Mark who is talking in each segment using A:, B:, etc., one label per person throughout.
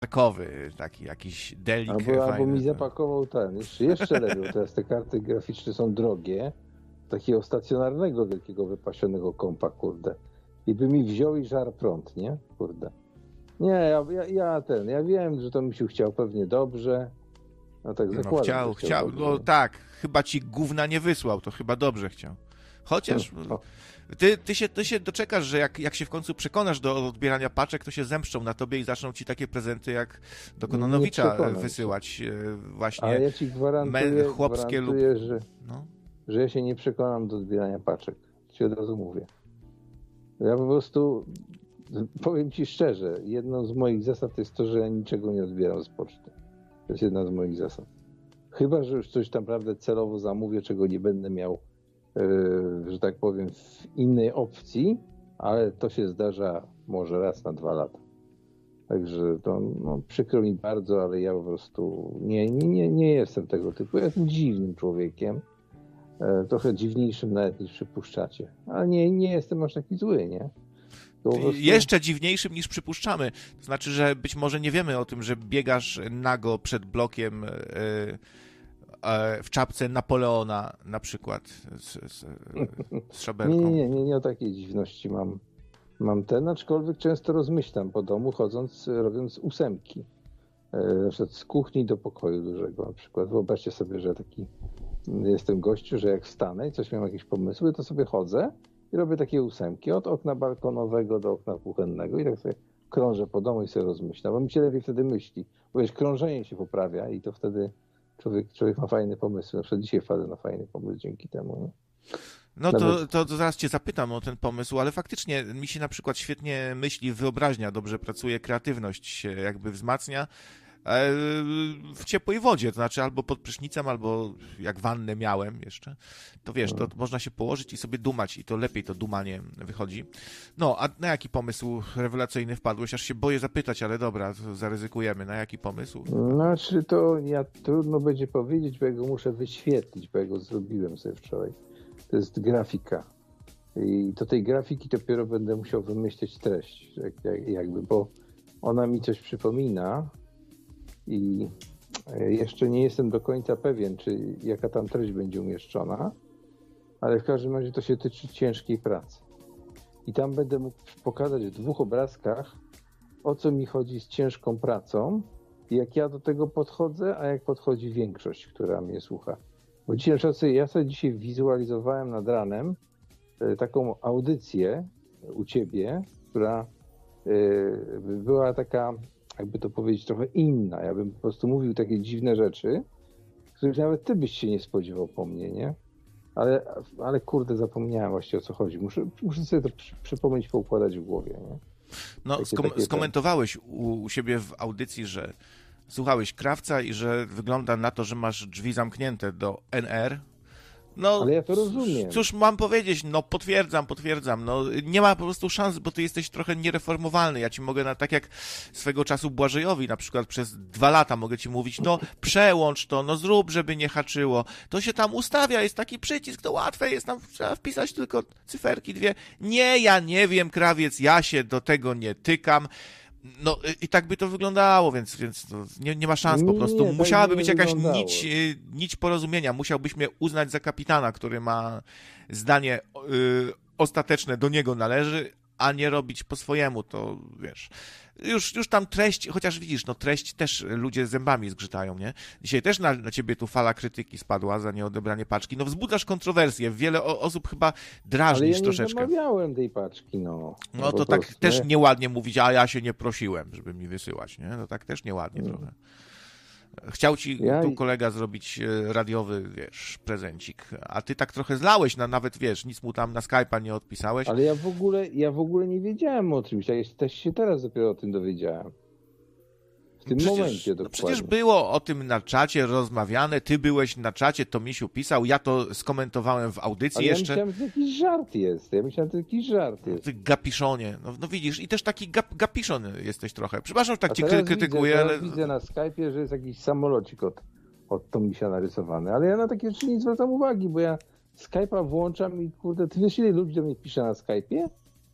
A: markowy, taki jakiś delik
B: Albo
A: fajny.
B: mi zapakował jeszcze lepiej, teraz te karty graficzne są drogie, takiego stacjonarnego, wielkiego, wypasionego kompa, kurde. I by mi wziął i żar prąd, nie? Kurde. Nie, ja wiem, że to Misiu chciał pewnie dobrze. No tak zakładam.
A: No chciał, no tak, chyba ci gówna nie wysłał, to chyba dobrze chciał. Chociaż ty się doczekasz, że jak się w końcu przekonasz do odbierania paczek, to się zemszczą na tobie i zaczną ci takie prezenty jak do Kononowicza wysyłać właśnie.
B: Ale ja ci gwarantuję,
A: chłopskie
B: że ja się nie przekonam do odbierania paczek. Ci od razu mówię. Ja po prostu powiem ci szczerze, jedną z moich zasad jest to, że ja niczego nie odbieram z poczty. To jest jedna z moich zasad. Chyba że już coś tam naprawdę celowo zamówię, czego nie będę miał, że tak powiem, w innej opcji, ale to się zdarza może raz na 2 lata. Także to przykro mi bardzo, ale ja po prostu nie jestem tego typu. Ja jestem dziwnym człowiekiem. Trochę dziwniejszym nawet niż przypuszczacie. Ale nie jestem aż taki zły, nie?
A: Prostu... Jeszcze dziwniejszym niż przypuszczamy. To znaczy, że być może nie wiemy o tym, że biegasz nago przed blokiem w czapce Napoleona na przykład z szabelką.
B: Nie o takiej dziwności mam aczkolwiek często rozmyślam po domu, robiąc 8. Na przykład z kuchni do pokoju dużego. Na przykład wyobraźcie sobie, że taki jestem gościu, że jak wstanę i coś mam jakieś pomysły, to sobie chodzę i robię takie 8 od okna balkonowego do okna kuchennego i tak sobie krążę po domu i sobie rozmyślam, bo mi się lepiej wtedy myśli. Bo wiesz, krążenie się poprawia i to wtedy człowiek ma fajne pomysły. Na przykład dzisiaj wpadłem na fajny pomysł dzięki temu. Nie?
A: No to zaraz cię zapytam o ten pomysł, ale faktycznie mi się na przykład świetnie myśli wyobraźnia, dobrze pracuje, kreatywność się jakby wzmacnia w ciepłej wodzie, to znaczy albo pod prysznicem, albo jak wannę miałem jeszcze, to wiesz, to można się położyć i sobie dumać i to lepiej to dumanie wychodzi. No, a na jaki pomysł rewelacyjny wpadłeś? Aż się boję zapytać, ale dobra, to zaryzykujemy. Na jaki pomysł?
B: Znaczy to trudno będzie powiedzieć, bo ja go muszę wyświetlić, bo ja go zrobiłem sobie wczoraj. To jest grafika. I do tej grafiki dopiero będę musiał wymyśleć treść, jakby, bo ona mi coś przypomina i jeszcze nie jestem do końca pewien, jaka tam treść będzie umieszczona, ale w każdym razie to się tyczy ciężkiej pracy. I tam będę mógł pokazać w 2 obrazkach, o co mi chodzi z ciężką pracą i jak ja do tego podchodzę, a jak podchodzi większość, która mnie słucha. Bo ja sobie dzisiaj wizualizowałem nad ranem taką audycję u ciebie, która była taka, jakby to powiedzieć, trochę inna. Ja bym po prostu mówił takie dziwne rzeczy, których nawet ty byś się nie spodziewał po mnie, nie? Ale kurde, zapomniałem właściwie o co chodzi. Muszę sobie to przypomnieć, poukładać w głowie, nie?
A: No, skomentowałeś u siebie w audycji, że słuchałeś Krawca i że wygląda na to, że masz drzwi zamknięte do NR. No,
B: ale ja to rozumiem.
A: Cóż mam powiedzieć? No potwierdzam. No, nie ma po prostu szans, bo ty jesteś trochę niereformowalny. Ja ci mogę, tak jak swego czasu Błażejowi, na przykład przez 2 lata mogę ci mówić, no przełącz to, no zrób, żeby nie haczyło. To się tam ustawia, jest taki przycisk, to łatwe jest, tam trzeba wpisać tylko cyferki 2. Nie, ja nie wiem, Krawiec, ja się do tego nie tykam. No i tak by to wyglądało, więc nie ma szans po prostu. Musiałaby być jakaś nić porozumienia. Musiałbyś mnie uznać za kapitana, który ma zdanie ostateczne, do niego należy, a nie robić po swojemu, to wiesz. Już tam treść, chociaż widzisz, no treść też ludzie zębami zgrzytają, nie? Dzisiaj też na ciebie tu fala krytyki spadła za nieodebranie paczki. No wzbudzasz kontrowersję. Wiele osób chyba drażnisz troszeczkę.
B: Ale ja nie zamawiałem tej paczki, no.
A: No to tak też nieładnie mówić, a ja się nie prosiłem, żeby mi wysyłać, nie? No tak też nieładnie trochę. Chciał ci tu kolega zrobić radiowy, wiesz, prezencik, a ty tak trochę zlałeś, nawet, wiesz, nic mu tam na Skype'a nie odpisałeś.
B: Ale ja w ogóle nie wiedziałem o czymś, ja też się teraz dopiero o tym dowiedziałem. W tym momencie dokładnie.
A: Przecież było o tym na czacie rozmawiane, ty byłeś na czacie, to Misiu pisał, ja to skomentowałem w audycji jeszcze.
B: Ja myślałem, że to jakiś żart jest.
A: Ty gapiszonie, no widzisz, i też taki gapiszon jesteś trochę. Przepraszam, że tak cię krytykuję,
B: ale... Widzę na Skype'ie, że jest jakiś samolocik od to Misia narysowany, ale ja na takie rzeczy nie zwracam uwagi, bo ja Skype'a włączam i kurde, ty wiesz ile ludzi do mnie pisze na Skype'ie?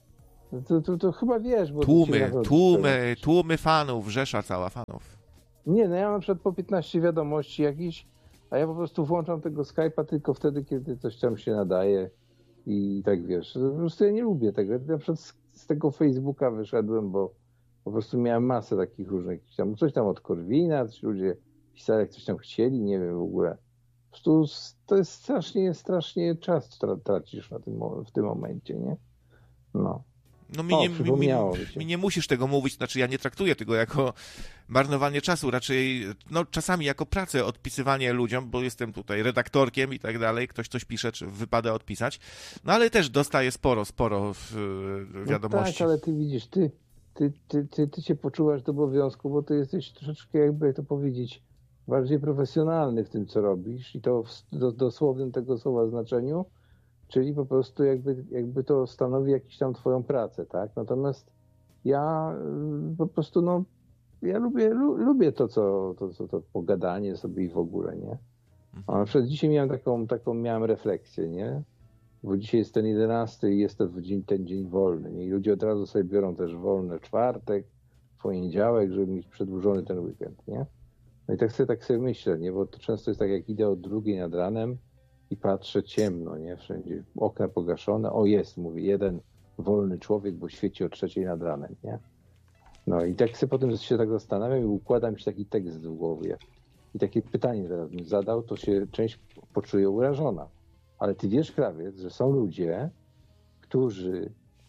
B: To chyba wiesz, bo...
A: Tłumy fanów, rzesza cała fanów.
B: Nie, no ja mam na przykład po 15 wiadomości jakichś, a ja po prostu włączam tego Skype'a tylko wtedy, kiedy coś tam się nadaje i tak wiesz. Po prostu ja nie lubię tego. Ja na przykład z tego Facebooka wyszedłem, bo po prostu miałem masę takich różnych, coś tam od Korwina, coś ludzie pisali, jak coś tam chcieli, nie wiem w ogóle. Po prostu to jest strasznie czas tracisz w tym momencie, nie? No.
A: No mi nie musisz tego mówić, znaczy ja nie traktuję tego jako marnowanie czasu, raczej no czasami jako pracę, odpisywanie ludziom, bo jestem tutaj redaktorkiem i tak dalej, ktoś coś pisze, czy wypada odpisać, no ale też dostaję sporo wiadomości.
B: No tak, ale ty widzisz, ty się poczuwasz do obowiązku, bo ty jesteś troszeczkę, jakby to powiedzieć, bardziej profesjonalny w tym, co robisz i to w dosłownym tego słowa znaczeniu, czyli po prostu jakby to stanowi jakąś tam twoją pracę, tak? Natomiast ja po prostu, no, ja lubię to pogadanie sobie i w ogóle, nie? A na przykład dzisiaj miałem miałem refleksję, nie? Bo dzisiaj jest ten 11 i jest to ten dzień wolny, nie? I ludzie od razu sobie biorą też wolny czwartek, poniedziałek, żeby mieć przedłużony ten weekend, nie? No i tak sobie myślę, nie? Bo to często jest tak, jak idę o 2:00 nad ranem i patrzę ciemno, nie? Wszędzie okna pogaszone. O, jest, mówię, jeden wolny człowiek, bo świeci o 3:00 nad ranem, nie? No i tak sobie potem się tak zastanawiam i układam się taki tekst w głowie. I takie pytanie teraz bym zadał, to się część poczuje urażona. Ale ty wiesz, krawiec, że są ludzie, którzy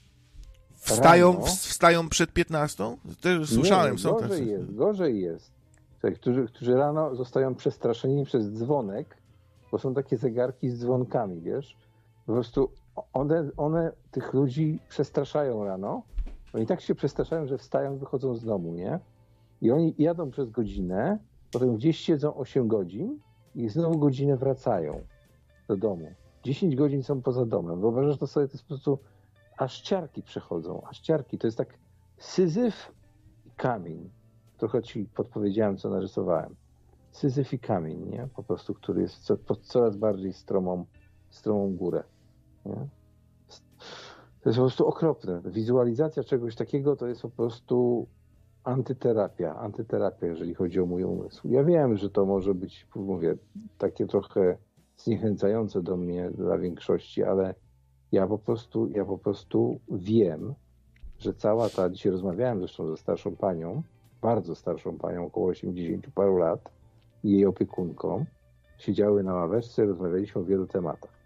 A: wstają przed 15:00? Też słyszałem, są tacy.
B: Gorzej jest. Którzy rano zostają przestraszeni przez dzwonek, bo są takie zegarki z dzwonkami, wiesz? Po prostu one tych ludzi przestraszają rano. Oni tak się przestraszają, że wstają, wychodzą z domu, nie? I oni jadą przez godzinę, potem gdzieś siedzą 8 godzin i znowu godzinę wracają do domu. 10 godzin są poza domem. Wyobrażasz to sobie, to jest po prostu aż ciarki przechodzą. Aż ciarki. To jest tak Syzyf i kamień. Trochę ci podpowiedziałem, co narysowałem. Syzyf i kamień, nie? Po prostu, który jest pod coraz bardziej stromą górę. Nie? To jest po prostu okropne. Wizualizacja czegoś takiego to jest po prostu antyterapia, jeżeli chodzi o mój umysł. Ja wiem, że to może być, mówię, takie trochę zniechęcające do mnie, dla większości, ale ja po prostu wiem, że dzisiaj rozmawiałem zresztą ze starszą panią, bardzo starszą panią, około 80 paru lat, i jej opiekunką. Siedziały na ławeczce, rozmawialiśmy o wielu tematach.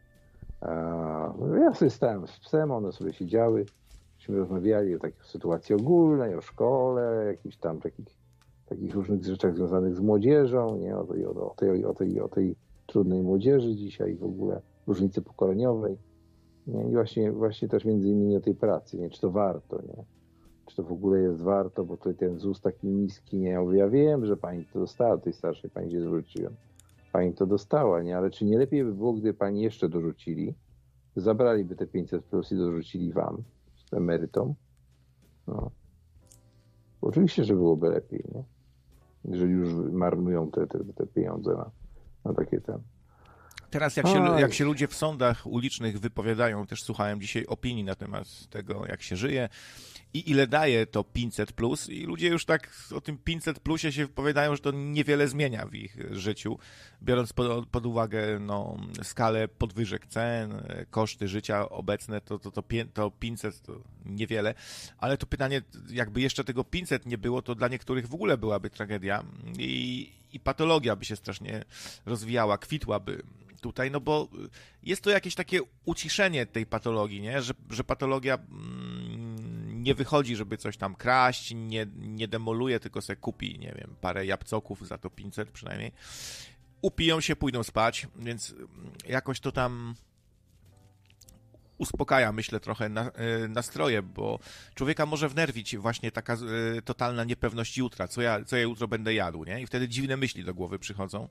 B: Ja sobie stałem z psem, one sobie siedziały, myśmy rozmawiali o takich sytuacji ogólnej, o szkole, jakichś tam takich różnych rzeczach związanych z młodzieżą, nie? O tej trudnej młodzieży dzisiaj, w ogóle różnicy pokoleniowej. Nie? I właśnie też między innymi o tej pracy, nie? Czy to warto, nie? Czy to w ogóle jest warto, bo tutaj ten ZUS taki niski, nie? Ja mówię, ja wiem, że pani to dostała, tej starszej pani się zwróciłem. Pani to dostała, nie? Ale czy nie lepiej by było, gdy pani jeszcze dorzucili, zabraliby te 500 plus i dorzucili wam, emerytom? No. Oczywiście, że byłoby lepiej, nie? Jeżeli już marnują te pieniądze na takie ten.
A: Teraz jak się ludzie w sądach ulicznych wypowiadają, też słuchałem dzisiaj opinii na temat tego, jak się żyje i ile daje to 500 plus, i ludzie już tak o tym 500 plusie się wypowiadają, że to niewiele zmienia w ich życiu, biorąc pod uwagę skalę podwyżek cen, koszty życia obecne, to 500 to niewiele, ale to pytanie, jakby jeszcze tego 500 nie było, to dla niektórych w ogóle byłaby tragedia i patologia by się strasznie rozwijała, kwitłaby tutaj, no bo jest to jakieś takie uciszenie tej patologii, nie? Że patologia nie wychodzi, żeby coś tam kraść, nie demoluje, tylko se kupi, nie wiem, parę jabłcoków za to 500 przynajmniej. Upiją się, pójdą spać, więc jakoś to tam uspokaja, myślę, trochę nastroje, bo człowieka może wnerwić właśnie taka totalna niepewność jutra, co ja jutro będę jadł, nie? I wtedy dziwne myśli do głowy przychodzą.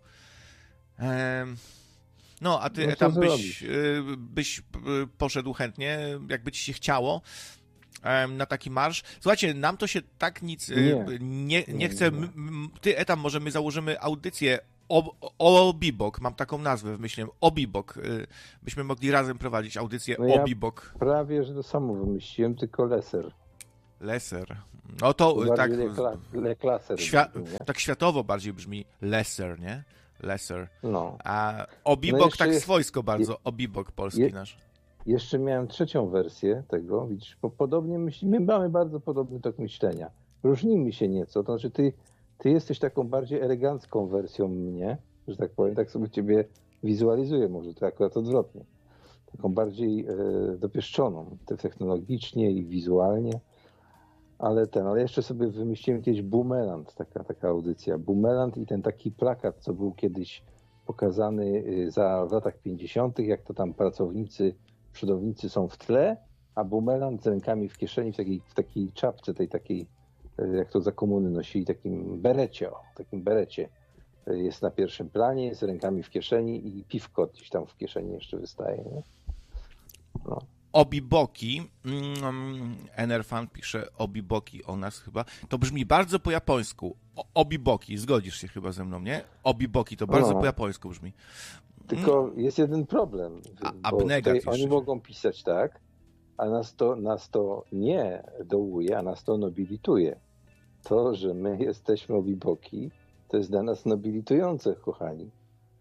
A: No, a ty tam byś poszedł chętnie, jakby ci się chciało, na taki marsz. Słuchajcie, nam to się tak nic nie chce. Ty, Etam, może my założymy audycję Obibok, mam taką nazwę, wymyśliłem, Obibok. Byśmy mogli razem prowadzić audycję Obibok.
B: Ja prawie, że to samo wymyśliłem, tylko Leser.
A: Leser. No to tak...
B: Leklaser.
A: Tak światowo bardziej brzmi Leser, nie? Leser.
B: No.
A: A Obibok tak swojsko bardzo, Obibok polski nasz.
B: Jeszcze miałem trzecią wersję tego, widzisz, bo podobnie myślimy, mamy bardzo podobny tok myślenia. Różnimy się nieco, to znaczy ty jesteś taką bardziej elegancką wersją mnie, że tak powiem, tak sobie ciebie wizualizuję, może to akurat odwrotnie. Taką bardziej dopieszczoną, technologicznie i wizualnie, ale jeszcze sobie wymyśliłem kiedyś Bumeland, taka audycja. Bumeland i ten taki plakat, co był kiedyś pokazany w latach 50., jak to tam przodownicy są w tle, a Bumeland z rękami w kieszeni, w takiej czapce, tej takiej, jak to za komuny nosili, takim berecie. Jest na pierwszym planie, z rękami w kieszeni i piwko gdzieś tam w kieszeni jeszcze wystaje. Nie? No.
A: Obiboki, Enerfan pisze Obiboki o nas chyba, to brzmi bardzo po japońsku. Obiboki, zgodzisz się chyba ze mną, nie? Obiboki to bardzo po japońsku brzmi.
B: Tylko jest jeden problem.
A: Abnega
B: oni mogą pisać tak, a nas to nie dołuje, a nas to nobilituje. To, że my jesteśmy Obiboki, to jest dla nas nobilitujące, kochani.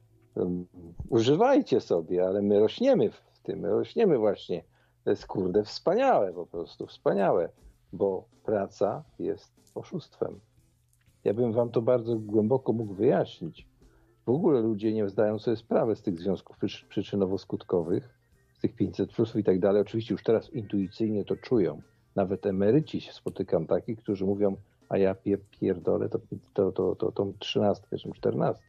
B: Używajcie sobie, ale my rośniemy w tym, my rośniemy właśnie. To jest wspaniałe, po prostu wspaniałe, bo praca jest oszustwem. Ja bym wam to bardzo głęboko mógł wyjaśnić. W ogóle ludzie nie zdają sobie sprawy z tych związków przyczynowo-skutkowych, z tych 500 plusów i tak dalej. Oczywiście już teraz intuicyjnie to czują. Nawet emeryci się spotykam takich, którzy mówią, a ja pierdolę tą 13 czy 14,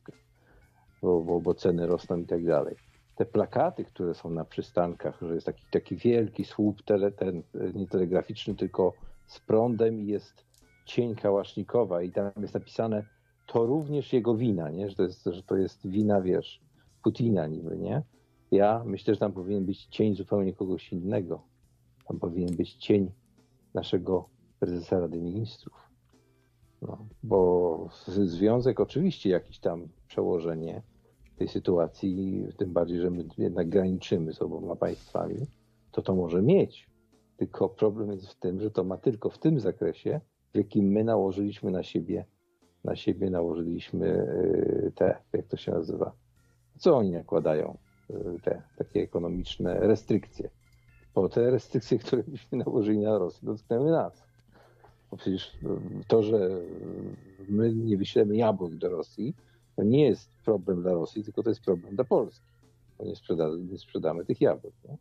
B: bo ceny rosną i tak dalej. Te plakaty, które są na przystankach, że jest taki wielki słup nie telegraficzny, tylko z prądem i jest cień kałasznikowa i tam jest napisane, to również jego wina, nie? Że to jest wina, wiesz, Putina niby, nie? Ja myślę, że tam powinien być cień zupełnie kogoś innego. Tam powinien być cień naszego prezesa Rady Ministrów. No, bo związek oczywiście jakieś tam przełożenie tej sytuacji, tym bardziej, że my jednak graniczymy z oboma państwami, to może mieć. Tylko problem jest w tym, że to ma tylko w tym zakresie, w jakim my nałożyliśmy na siebie nałożyliśmy jak to się nazywa, co oni nakładają, takie ekonomiczne restrykcje. Bo te restrykcje, które byśmy nałożyli na Rosję, dotknęły nas. Bo przecież to, że my nie wyślemy jabłek do Rosji, to nie jest problem dla Rosji, tylko to jest problem dla Polski. Bo nie sprzedamy tych jabłek. Nie?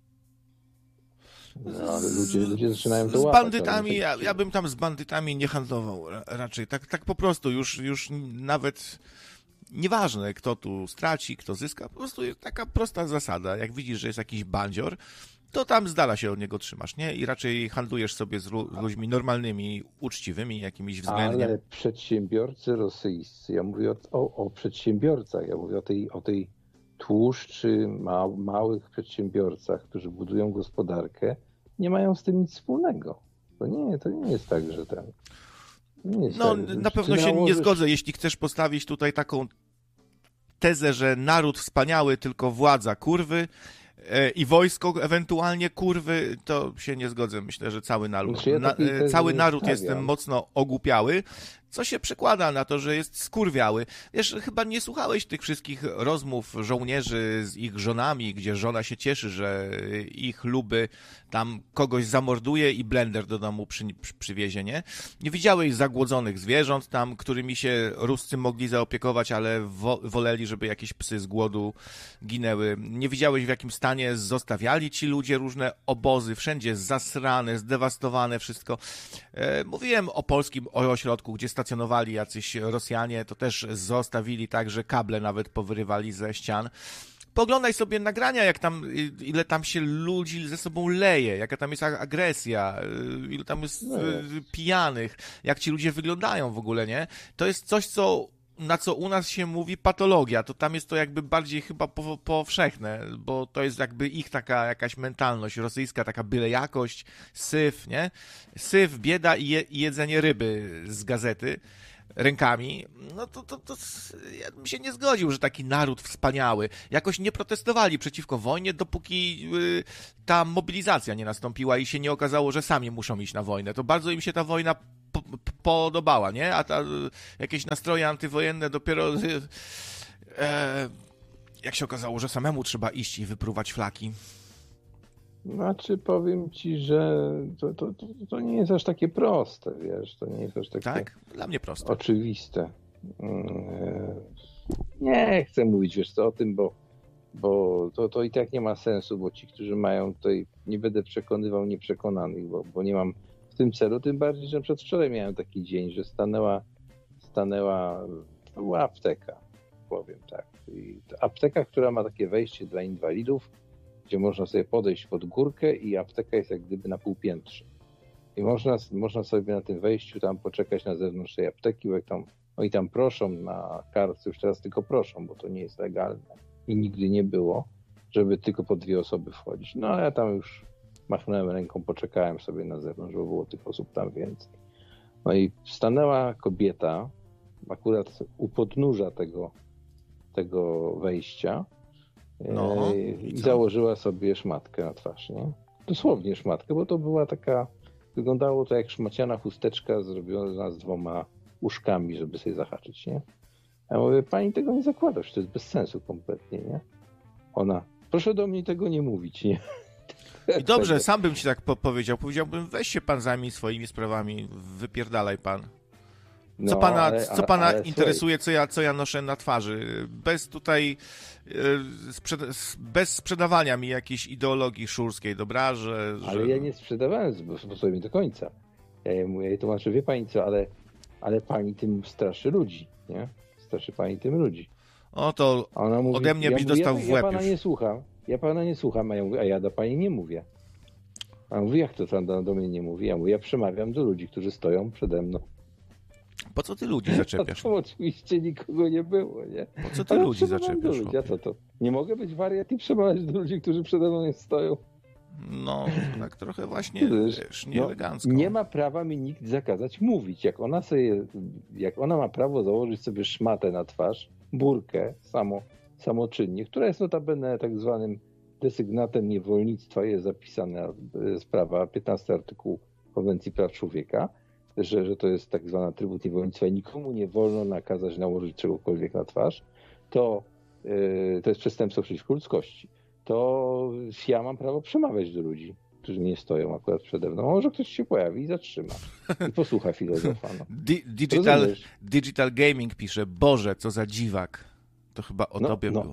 B: No, ale ludzie zaczynają to
A: z
B: łapać.
A: Bandytami, ja bym tam z bandytami nie handlował raczej. Tak po prostu, już nawet nieważne, kto tu straci, kto zyska. Po prostu jest taka prosta zasada. Jak widzisz, że jest jakiś bandzior, to tam z dala się od niego trzymasz, nie? I raczej handlujesz sobie z ludźmi normalnymi, uczciwymi, jakimiś względnie.
B: Ale przedsiębiorcy rosyjscy, ja mówię o przedsiębiorcach, ja mówię o tej tłuszczy, małych przedsiębiorcach, którzy budują gospodarkę, nie mają z tym nic wspólnego. To nie jest tak, że ten...
A: Na pewno się nie zgodzę, jeśli chcesz postawić tutaj taką tezę, że naród wspaniały, tylko władza kurwy i wojsko ewentualnie kurwy, to się nie zgodzę. Myślę, że cały naród jest mocno ogłupiały, co się przekłada na to, że jest skurwiały. Wiesz, chyba nie słuchałeś tych wszystkich rozmów żołnierzy z ich żonami, gdzie żona się cieszy, że ich luby tam kogoś zamorduje i blender do domu przywiezie, nie? Nie widziałeś zagłodzonych zwierząt tam, którymi się Ruscy mogli zaopiekować, ale woleli, żeby jakieś psy z głodu ginęły. Nie widziałeś, w jakim stanie zostawiali ci ludzie różne obozy, wszędzie zasrane, zdewastowane wszystko. Mówiłem o polskim ośrodku, gdzie stacjonowali jacyś Rosjanie, to też zostawili tak, że kable nawet powyrywali ze ścian. Poglądaj sobie nagrania, ile tam się ludzi ze sobą leje, jaka tam jest agresja, ile tam jest pijanych, jak ci ludzie wyglądają w ogóle, nie? To jest coś, na co u nas się mówi patologia, to tam jest to jakby bardziej chyba powszechne, bo to jest jakby ich taka jakaś mentalność rosyjska, taka byle jakość, syf, nie? Syf, bieda i jedzenie ryby z gazety. rękami, no to ja bym się nie zgodził, że taki naród wspaniały. Jakoś nie protestowali przeciwko wojnie, dopóki ta mobilizacja nie nastąpiła i się nie okazało, że sami muszą iść na wojnę. To bardzo im się ta wojna podobała, nie? A jakieś nastroje antywojenne dopiero jak się okazało, że samemu trzeba iść i wypruwać flaki.
B: Znaczy powiem ci, że to nie jest aż takie proste, wiesz, to nie jest aż takie
A: tak? Dla mnie proste.
B: Oczywiste. Nie chcę mówić, wiesz co, o tym, bo to i tak nie ma sensu, bo ci, którzy mają tutaj, nie będę przekonywał nieprzekonanych, bo nie mam w tym celu, tym bardziej, że przedwczoraj miałem taki dzień, że stanęła była apteka, powiem tak. I to apteka, która ma takie wejście dla inwalidów, gdzie można sobie podejść pod górkę i apteka jest jak gdyby na półpiętrze. I można sobie na tym wejściu tam poczekać na zewnątrz tej apteki, bo jak tam, oni tam proszą na kartce, już teraz tylko proszą, bo to nie jest legalne i nigdy nie było, żeby tylko po 2 osoby wchodzić. No a ja tam już machnąłem ręką, poczekałem sobie na zewnątrz, bo było tych osób tam więcej. No i stanęła kobieta, akurat u podnóża tego wejścia, i założyła sobie szmatkę na twarz, nie? Dosłownie szmatkę, bo to była taka, wyglądało to jak szmaciana chusteczka zrobiona z 2 uszkami, żeby sobie zahaczyć, nie? Ja mówię, pani tego nie zakłada, to jest bez sensu kompletnie, nie? Ona, proszę do mnie tego nie mówić, nie?
A: I dobrze, sam bym ci tak powiedział. Powiedziałbym, weź się pan zajmij swoimi sprawami, wypierdalaj pan. Co pana interesuje, co ja noszę na twarzy? Bez tutaj, bez sprzedawania mi jakiejś ideologii szurskiej, dobra?
B: Ale ja nie sprzedawałem sposobem do końca. Ja jej tłumaczę, wie pani co, ale pani tym straszy ludzi, nie? Straszy pani tym ludzi.
A: O to mówi, ode mnie byś dostał w łeb
B: ja pana
A: już.
B: Ja pana nie słucham, a ja do pani nie mówię. A mówi, jak to pan do mnie nie mówi? Ja mówię, ja przemawiam do ludzi, którzy stoją przede mną.
A: Po co ty ludzi zaczepiasz?
B: To oczywiście nikogo nie było, nie?
A: Po co ty ludzi zaczepiasz?
B: Ja to? Nie mogę być wariat i przemawiać do ludzi, którzy przede mną nie stoją.
A: No, tak trochę właśnie, wiesz, nieelegancko.
B: Nie ma prawa mi nikt zakazać mówić. Jak ona ma prawo założyć sobie szmatę na twarz, burkę samoczynnie, która jest notabene tak zwanym desygnatem niewolnictwa, jest zapisana sprawa, 15 artykuł Konwencji Praw Człowieka, że to jest tak zwany atrybut niewolnictwa i nikomu nie wolno nakazać nałożyć czegokolwiek na twarz, to jest przestępstwo przeciwko ludzkości. To ja mam prawo przemawiać do ludzi, którzy nie stoją akurat przede mną. Może ktoś się pojawi i zatrzyma. I posłucha filozofa. No.
A: Digital Gaming pisze, Boże, co za dziwak. To chyba o tobie było.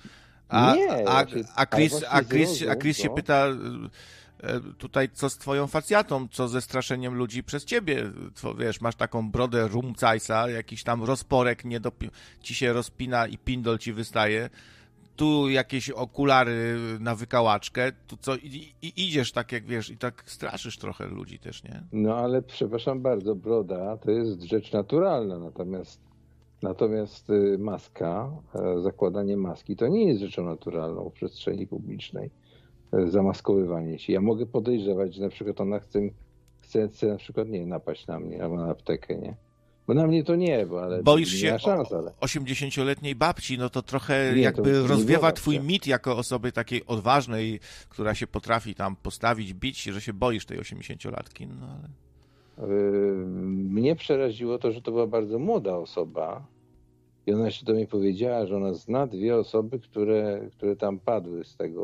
A: A Chris się pyta tutaj, co z twoją facjatą, co ze straszeniem ludzi przez ciebie. Wiesz, masz taką brodę rumcajsa, jakiś tam rozporek ci się rozpina i pindol ci wystaje. Tu jakieś okulary na wykałaczkę, tu co i idziesz tak jak wiesz i tak straszysz trochę ludzi też, nie?
B: No ale przepraszam bardzo, broda to jest rzecz naturalna, natomiast maska, zakładanie maski to nie jest rzeczą naturalną w przestrzeni publicznej. Zamaskowywanie się. Ja mogę podejrzewać, że na przykład ona chce na przykład nie napaść na mnie albo na aptekę, nie? Bo na mnie to nie, ale
A: boisz
B: nie
A: się
B: ma szans, ale
A: 80-letniej babci, no to trochę jakby rozwiewa twój mit jako osoby takiej odważnej, która się potrafi tam postawić, bić, że się boisz tej 80-latki, no ale...
B: Mnie przeraziło to, że to była bardzo młoda osoba i ona się do mnie powiedziała, że ona zna 2 osoby, które tam padły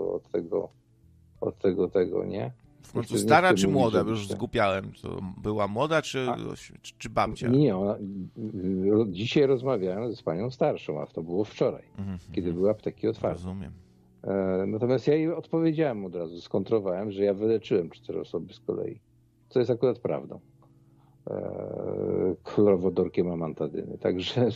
B: od tego, nie?
A: W końcu stara czy młoda? Już zgubiałem. To była młoda czy babcia?
B: Nie, dzisiaj rozmawiałem z panią starszą, a to było wczoraj, kiedy były apteki otwarte.
A: Rozumiem.
B: Natomiast ja jej odpowiedziałem od razu, skontrowałem, że ja wyleczyłem 4 osoby z kolei. Co jest akurat prawdą. Chlorowodorkiem amantadyny. Także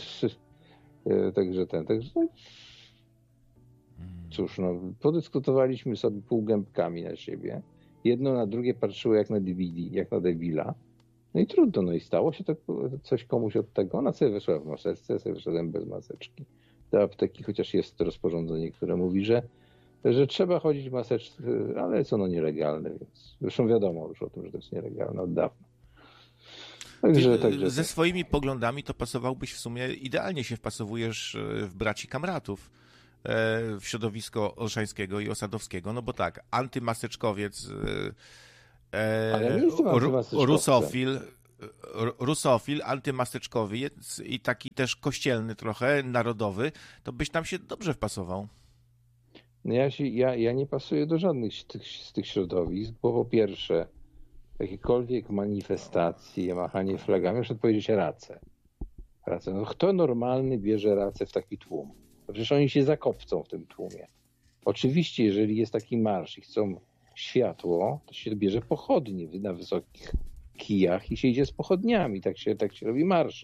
B: cóż, podyskutowaliśmy sobie półgębkami na siebie. Jedno na drugie patrzyło jak na DVD, jak na debila. No i trudno, no i stało się to coś komuś od tego. Ona sobie wyszła w maseczce, ja sobie wyszedłem bez maseczki do apteki, chociaż jest rozporządzenie, które mówi, że trzeba chodzić w maseczce, ale jest ono nielegalne, więc zresztą wiadomo już o tym, że to jest nielegalne od dawna.
A: Ty ze swoimi poglądami to pasowałbyś w sumie, idealnie się wpasowujesz w braci Kamratów, w środowisko Olszańskiego i Osadowskiego, no bo tak, antymaseczkowiec,
B: Ale ja nie jestem antymaseczkowcem.
A: rusofil, antymaseczkowiec i taki też kościelny trochę, narodowy, to byś tam się dobrze wpasował.
B: No ja nie pasuję do żadnych z tych środowisk, bo po pierwsze, jakiekolwiek manifestacje, machanie flagami, muszę powiedzieć racę. No kto normalny bierze racę w taki tłum? Przecież oni się zakopcą w tym tłumie. Oczywiście, jeżeli jest taki marsz i chcą światło, to się bierze pochodnie na wysokich kijach i się idzie z pochodniami. Tak się robi marsze.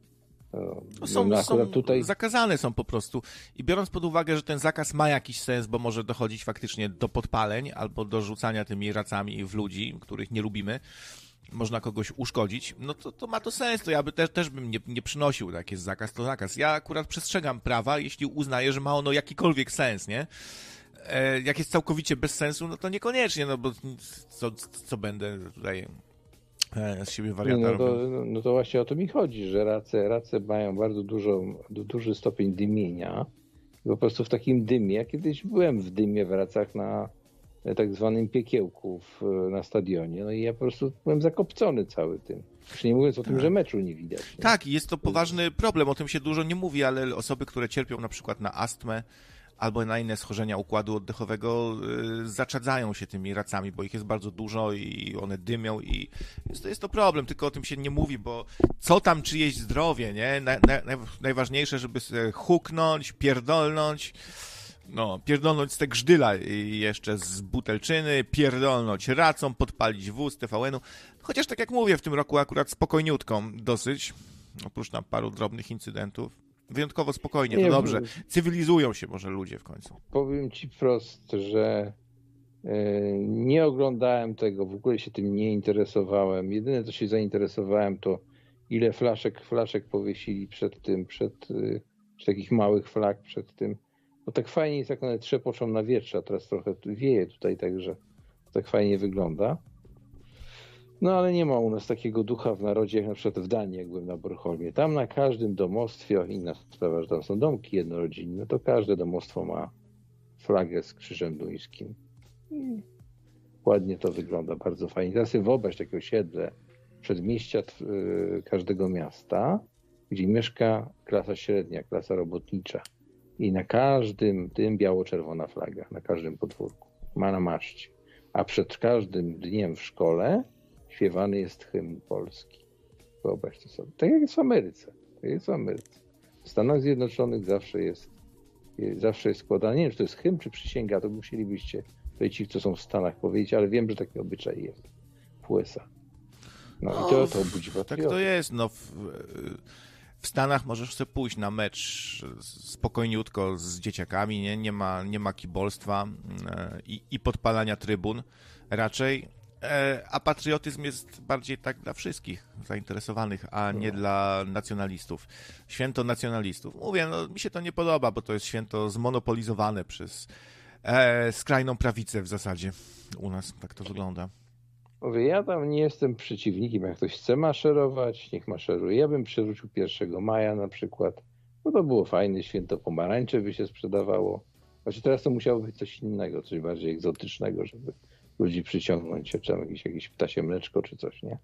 A: Zakazane są po prostu. I biorąc pod uwagę, że ten zakaz ma jakiś sens, bo może dochodzić faktycznie do podpaleń albo do rzucania tymi racami w ludzi, których nie lubimy, można kogoś uszkodzić, no to ma to sens. To ja też bym nie przynosił, jak jest zakaz, to zakaz. Ja akurat przestrzegam prawa, jeśli uznaję, że ma ono jakikolwiek sens, nie? Jak jest całkowicie bez sensu, no to niekoniecznie, no bo co będę tutaj z siebie wariata robił.
B: No to właśnie o to mi chodzi, że race mają bardzo duży stopień dymienia. Po prostu w takim dymie, ja kiedyś byłem w dymie w racach na tak zwanym piekiełku na stadionie, no i ja po prostu byłem zakopcony cały tym. Już nie mówiąc o tym, że meczu nie widać. Nie?
A: Tak, jest to poważny problem, o tym się dużo nie mówi, ale osoby, które cierpią na przykład na astmę albo na inne schorzenia układu oddechowego zaczadzają się tymi racami, bo ich jest bardzo dużo i one dymią i jest to problem, tylko o tym się nie mówi, bo co tam czyjeś zdrowie, nie? Najważniejsze, żeby sobie huknąć, pierdolnąć z tego grzdyla i jeszcze z butelczyny, pierdolnąć racą, podpalić wóz TVN-u. Chociaż tak jak mówię, w tym roku akurat spokojniutką dosyć, oprócz tam paru drobnych incydentów. Wyjątkowo spokojnie, to dobrze. Cywilizują się może ludzie w końcu.
B: Powiem ci wprost, że nie oglądałem tego, w ogóle się tym nie interesowałem. Jedyne, co się zainteresowałem, to ile flaszek powiesili przed takich małych flag przed tym. Bo tak fajnie jest, jak one trzepoczą na wietrze, a teraz trochę wieje tutaj, także tak fajnie wygląda. No ale nie ma u nas takiego ducha w narodzie, jak na przykład w Danii, jak byłem na Bornholmie. Tam na każdym domostwie, inna sprawa, że tam są domki jednorodzinne, to każde domostwo ma flagę z krzyżem duńskim. I ładnie to wygląda, bardzo fajnie. Teraz sobie wyobraź takie osiedle przedmieścia każdego miasta, gdzie mieszka klasa średnia, klasa robotnicza. I na każdym tym biało-czerwona flaga, na każdym podwórku. Ma na maszcie. A przed każdym dniem w szkole śpiewany jest hymn polski. Wyobraź to sobie. Tak jak jest w Ameryce. W Stanach Zjednoczonych zawsze jest składany. Nie wiem, czy to jest hymn, czy przysięga, to musielibyście tutaj ci, co są w Stanach, powiedzieć, ale wiem, że taki obyczaj jest w USA. No i to budzi patriotę.
A: Tak to jest, w Stanach możesz sobie pójść na mecz spokojniutko z dzieciakami, nie ma kibolstwa i podpalania trybun raczej, a patriotyzm jest bardziej tak dla wszystkich zainteresowanych, a nie dla nacjonalistów. Święto nacjonalistów. Mówię, mi się to nie podoba, bo to jest święto zmonopolizowane przez skrajną prawicę w zasadzie u nas. Tak to wygląda.
B: Mówię, ja tam nie jestem przeciwnikiem, jak ktoś chce maszerować, niech maszeruje. Ja bym przerzucił 1 maja na przykład, bo to było fajne święto, pomarańcze by się sprzedawało. Znaczy teraz to musiało być coś innego, coś bardziej egzotycznego, żeby ludzi przyciągnąć, czy jakieś ptasie mleczko, czy coś, nie?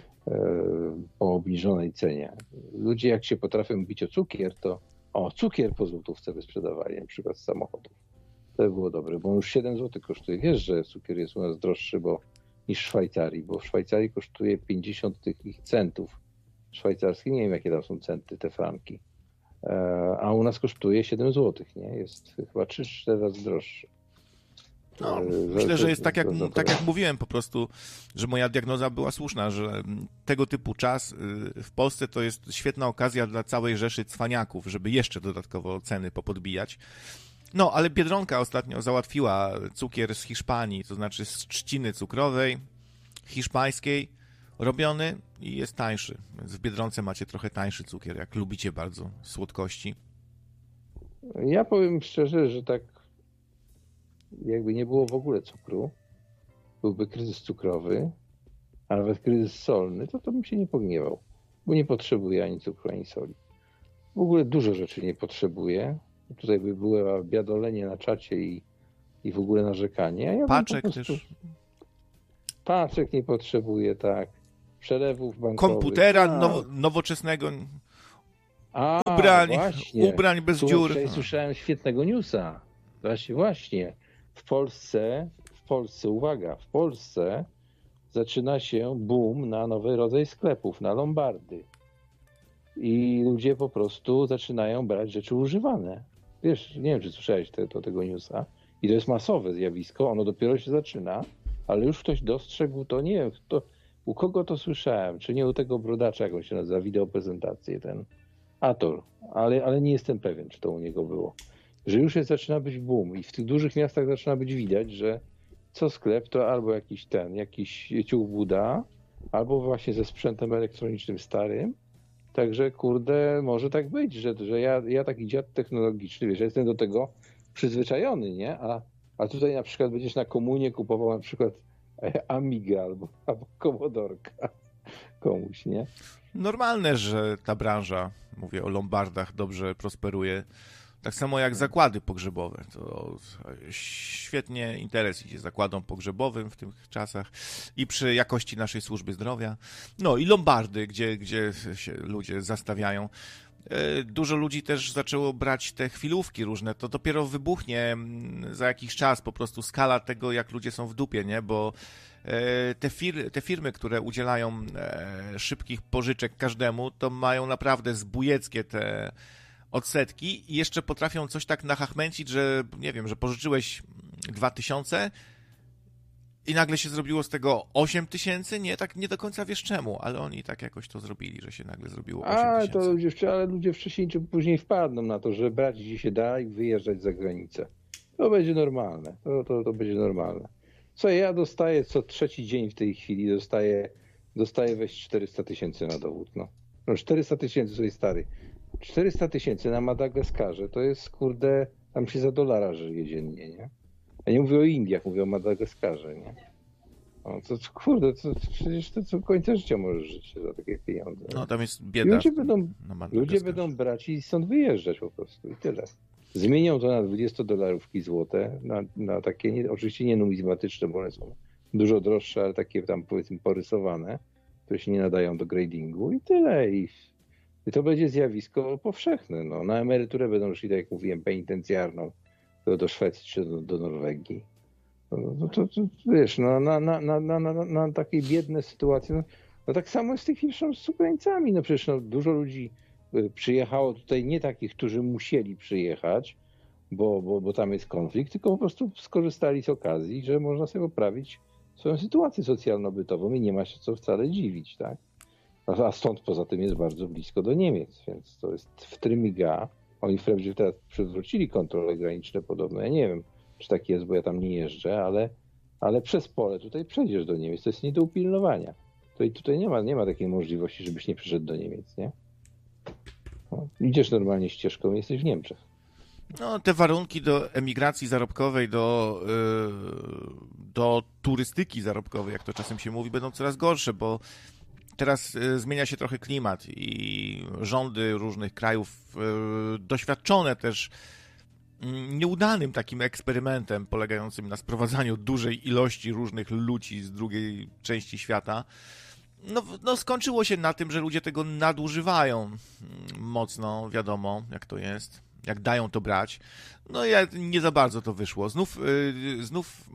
B: Po obniżonej cenie. Ludzie jak się potrafią bić o cukier, to cukier po złotówce by sprzedawali, na przykład z samochodów. To by było dobre, bo on już 7 zł kosztuje. Wiesz, że cukier jest u nas droższy, niż w Szwajcarii, bo w Szwajcarii kosztuje 50 tych centów szwajcarskich. Nie wiem, jakie tam są centy, te franki. A u nas kosztuje 7 zł, nie? Jest chyba 3-4 razy droższy.
A: Myślę, że jest tak jak mówiłem po prostu, że moja diagnoza była słuszna, że tego typu czas w Polsce to jest świetna okazja dla całej rzeszy cwaniaków, żeby jeszcze dodatkowo ceny popodbijać. Ale Biedronka ostatnio załatwiła cukier z Hiszpanii, to znaczy z trzciny cukrowej hiszpańskiej robiony i jest tańszy. Więc w Biedronce macie trochę tańszy cukier, jak lubicie bardzo słodkości.
B: Ja powiem szczerze, że tak jakby nie było w ogóle cukru, byłby kryzys cukrowy, a nawet kryzys solny, to bym się nie pogniewał, bo nie potrzebuję ani cukru, ani soli. W ogóle dużo rzeczy nie potrzebuję. Tutaj by było biadolenie na czacie i w ogóle narzekanie. A ja bym
A: Paczek
B: po prostu...
A: też.
B: Paczek nie potrzebuję, tak. Przelewów bankowych.
A: Komputera nowoczesnego. Ubrań bez dziur.
B: Wczoraj słyszałem świetnego newsa. Właśnie. W Polsce, uwaga, w Polsce zaczyna się boom na nowy rodzaj sklepów, na lombardy. I ludzie po prostu zaczynają brać rzeczy używane. Wiesz, nie wiem, czy słyszałeś tego newsa. I to jest masowe zjawisko, ono dopiero się zaczyna, ale już ktoś dostrzegł to, nie wiem, u kogo to słyszałem, czy nie u tego brodacza, jak on się nazywa, wideoprezentację, ten Ator, ale nie jestem pewien, czy to u niego było. Że już zaczyna być boom i w tych dużych miastach zaczyna być widać, że co sklep to albo jakiś ciuch Buda, albo właśnie ze sprzętem elektronicznym starym. Także kurde, może tak być, że ja taki dziad technologiczny, wiesz, ja jestem do tego przyzwyczajony, nie? A tutaj na przykład będziesz na komunie kupował na przykład Amiga albo Commodorka komuś, nie?
A: Normalne, że ta branża, mówię o lombardach, dobrze prosperuje. Tak samo jak zakłady pogrzebowe. To świetnie interes idzie zakładom pogrzebowym w tych czasach i przy jakości naszej służby zdrowia. No i lombardy, gdzie się ludzie zastawiają. Dużo ludzi też zaczęło brać te chwilówki różne. To dopiero wybuchnie za jakiś czas po prostu skala tego, jak ludzie są w dupie, nie? Bo te firmy, które udzielają szybkich pożyczek każdemu, to mają naprawdę zbójeckie te odsetki i jeszcze potrafią coś tak nachachmęcić, że nie wiem, że pożyczyłeś 2000 i nagle się zrobiło z tego 8000, nie, tak nie do końca wiesz czemu, ale oni tak jakoś to zrobili, że się nagle zrobiło 8000.
B: Ale ludzie wcześniej czy później wpadną na to, że brać gdzie się da i wyjeżdżać za granicę. To będzie normalne, to będzie normalne. Słuchaj, ja dostaję co trzeci dzień w tej chwili, dostaję weź 400 000 na dowód, no. 400 000, słuchaj stary. 400 000 na Madagaskarze to jest, kurde, tam się za $1 żyje dziennie, nie? Ja nie mówię o Indiach, mówię o Madagaskarze, nie? O, to kurde, przecież to co końca życia możesz żyć za takie pieniądze.
A: No tam jest bieda.
B: Ludzie będą brać i stąd wyjeżdżać po prostu i tyle. Zmienią to na $20 złote, na takie, oczywiście nie numizmatyczne, bo one są dużo droższe, ale takie tam powiedzmy porysowane, które się nie nadają do gradingu i tyle. I to będzie zjawisko powszechne. No. Na emeryturę będą szli, tak jak mówiłem, penitencjarną do Szwecji czy do Norwegii. To wiesz, na takiej biednej sytuacji, no tak samo jest w tej chwili z Ukraińcami. No przecież dużo ludzi przyjechało tutaj, nie takich, którzy musieli przyjechać, bo tam jest konflikt, tylko po prostu skorzystali z okazji, że można sobie poprawić swoją sytuację socjalno-bytową i nie ma się co wcale dziwić, tak? A stąd poza tym jest bardzo blisko do Niemiec, więc to jest w trymiga. Oni wprawdzie teraz przywrócili kontrole graniczne podobno. Ja nie wiem, czy tak jest, bo ja tam nie jeżdżę, ale przez pole tutaj przejdziesz do Niemiec. To jest nie do upilnowania. Tutaj nie ma takiej możliwości, żebyś nie przyszedł do Niemiec, nie? No, idziesz normalnie ścieżką, jesteś w Niemczech.
A: No, te warunki do emigracji zarobkowej, do turystyki zarobkowej, jak to czasem się mówi, będą coraz gorsze, bo teraz zmienia się trochę klimat i rządy różnych krajów doświadczone też nieudanym takim eksperymentem polegającym na sprowadzaniu dużej ilości różnych ludzi z drugiej części świata, no skończyło się na tym, że ludzie tego nadużywają mocno, wiadomo jak to jest, jak dają to brać. No nie za bardzo to wyszło. Znów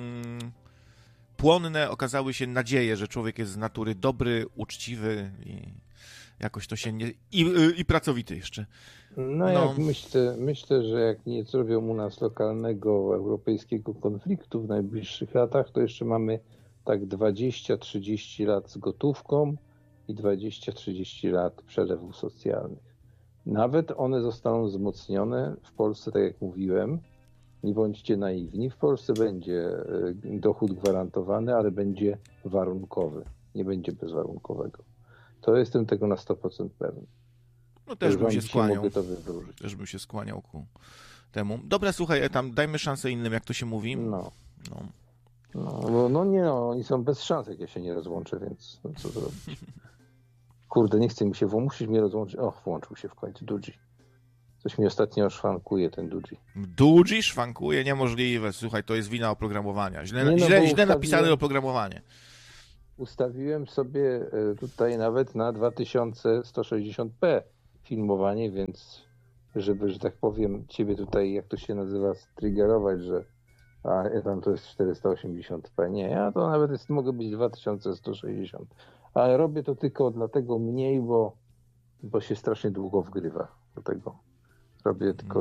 A: płonne okazały się nadzieje, że człowiek jest z natury dobry, uczciwy i jakoś to się nie... I pracowity jeszcze.
B: Jak myślę, że jak nie zrobią u nas lokalnego europejskiego konfliktu w najbliższych latach, to jeszcze mamy tak 20-30 lat z gotówką i 20-30 lat przelewów socjalnych. Nawet one zostaną wzmocnione w Polsce, tak jak mówiłem. Nie bądźcie naiwni. W Polsce będzie dochód gwarantowany, ale będzie warunkowy. Nie będzie bezwarunkowego. To jestem tego na 100% pewny.
A: No też bym się skłaniał.
B: Mogę to wywrócić.
A: Też bym się skłaniał ku temu. Dobra, słuchaj, tam dajmy szansę innym, jak to się mówi.
B: No. No, bo no nie no, oni są bez szans, jak ja się nie rozłączę, więc no, co zrobić? Kurde, nie chce mi się, musisz mnie rozłączyć. Och, włączył się w końcu Dudzi. Coś mi ostatnio szwankuje ten Dudzi.
A: Dudzi szwankuje? Niemożliwe. Słuchaj, to jest wina oprogramowania. Źle napisane oprogramowanie.
B: Ustawiłem sobie tutaj nawet na 2160p filmowanie, więc żeby, że tak powiem, ciebie tutaj, jak to się nazywa, striggerować, że tam to jest 480p. Nie, ja to nawet mogę być 2160. Ale robię to tylko dlatego mniej, bo się strasznie długo wgrywa do tego. Robię tylko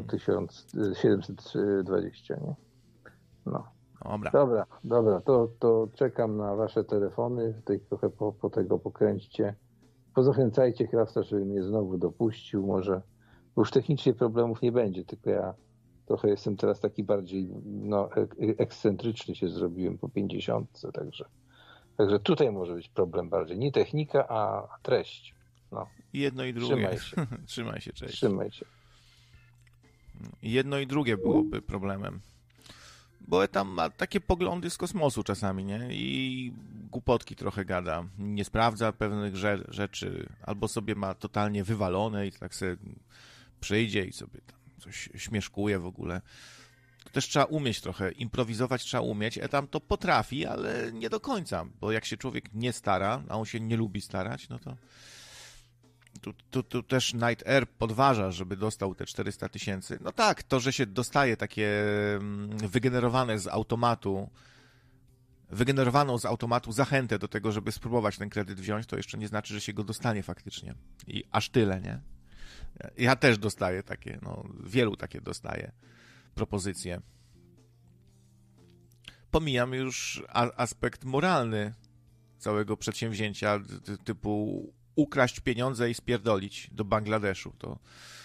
B: 1720, nie? No. Dobra, to czekam na wasze telefony, tutaj trochę po tego pokręćcie. Pozachęcajcie Krafta, żeby mnie znowu dopuścił, może już technicznie problemów nie będzie, tylko ja trochę jestem teraz taki bardziej ekscentryczny się zrobiłem po 50, także tutaj może być problem bardziej. Nie technika, a treść. No.
A: Jedno i drugie.
B: Trzymaj się.
A: Trzymaj się, cześć.
B: Trzymaj się.
A: Jedno i drugie byłoby problemem. Bo tam ma takie poglądy z kosmosu czasami, nie? I głupotki trochę gada. Nie sprawdza pewnych rzeczy. Albo sobie ma totalnie wywalone i tak sobie przyjdzie i sobie tam coś śmieszkuje w ogóle. To też trzeba umieć trochę. Improwizować trzeba umieć. Tam to potrafi, ale nie do końca. Bo jak się człowiek nie stara, a on się nie lubi starać, no to tu też Night Air podważa, żeby dostał te 400 000. No tak, to, że się dostaje takie wygenerowaną z automatu zachętę do tego, żeby spróbować ten kredyt wziąć, to jeszcze nie znaczy, że się go dostanie faktycznie. I aż tyle, nie? Ja też dostaję takie, wielu takie dostaję propozycje. Pomijam już aspekt moralny całego przedsięwzięcia, typu ukraść pieniądze i spierdolić do Bangladeszu, to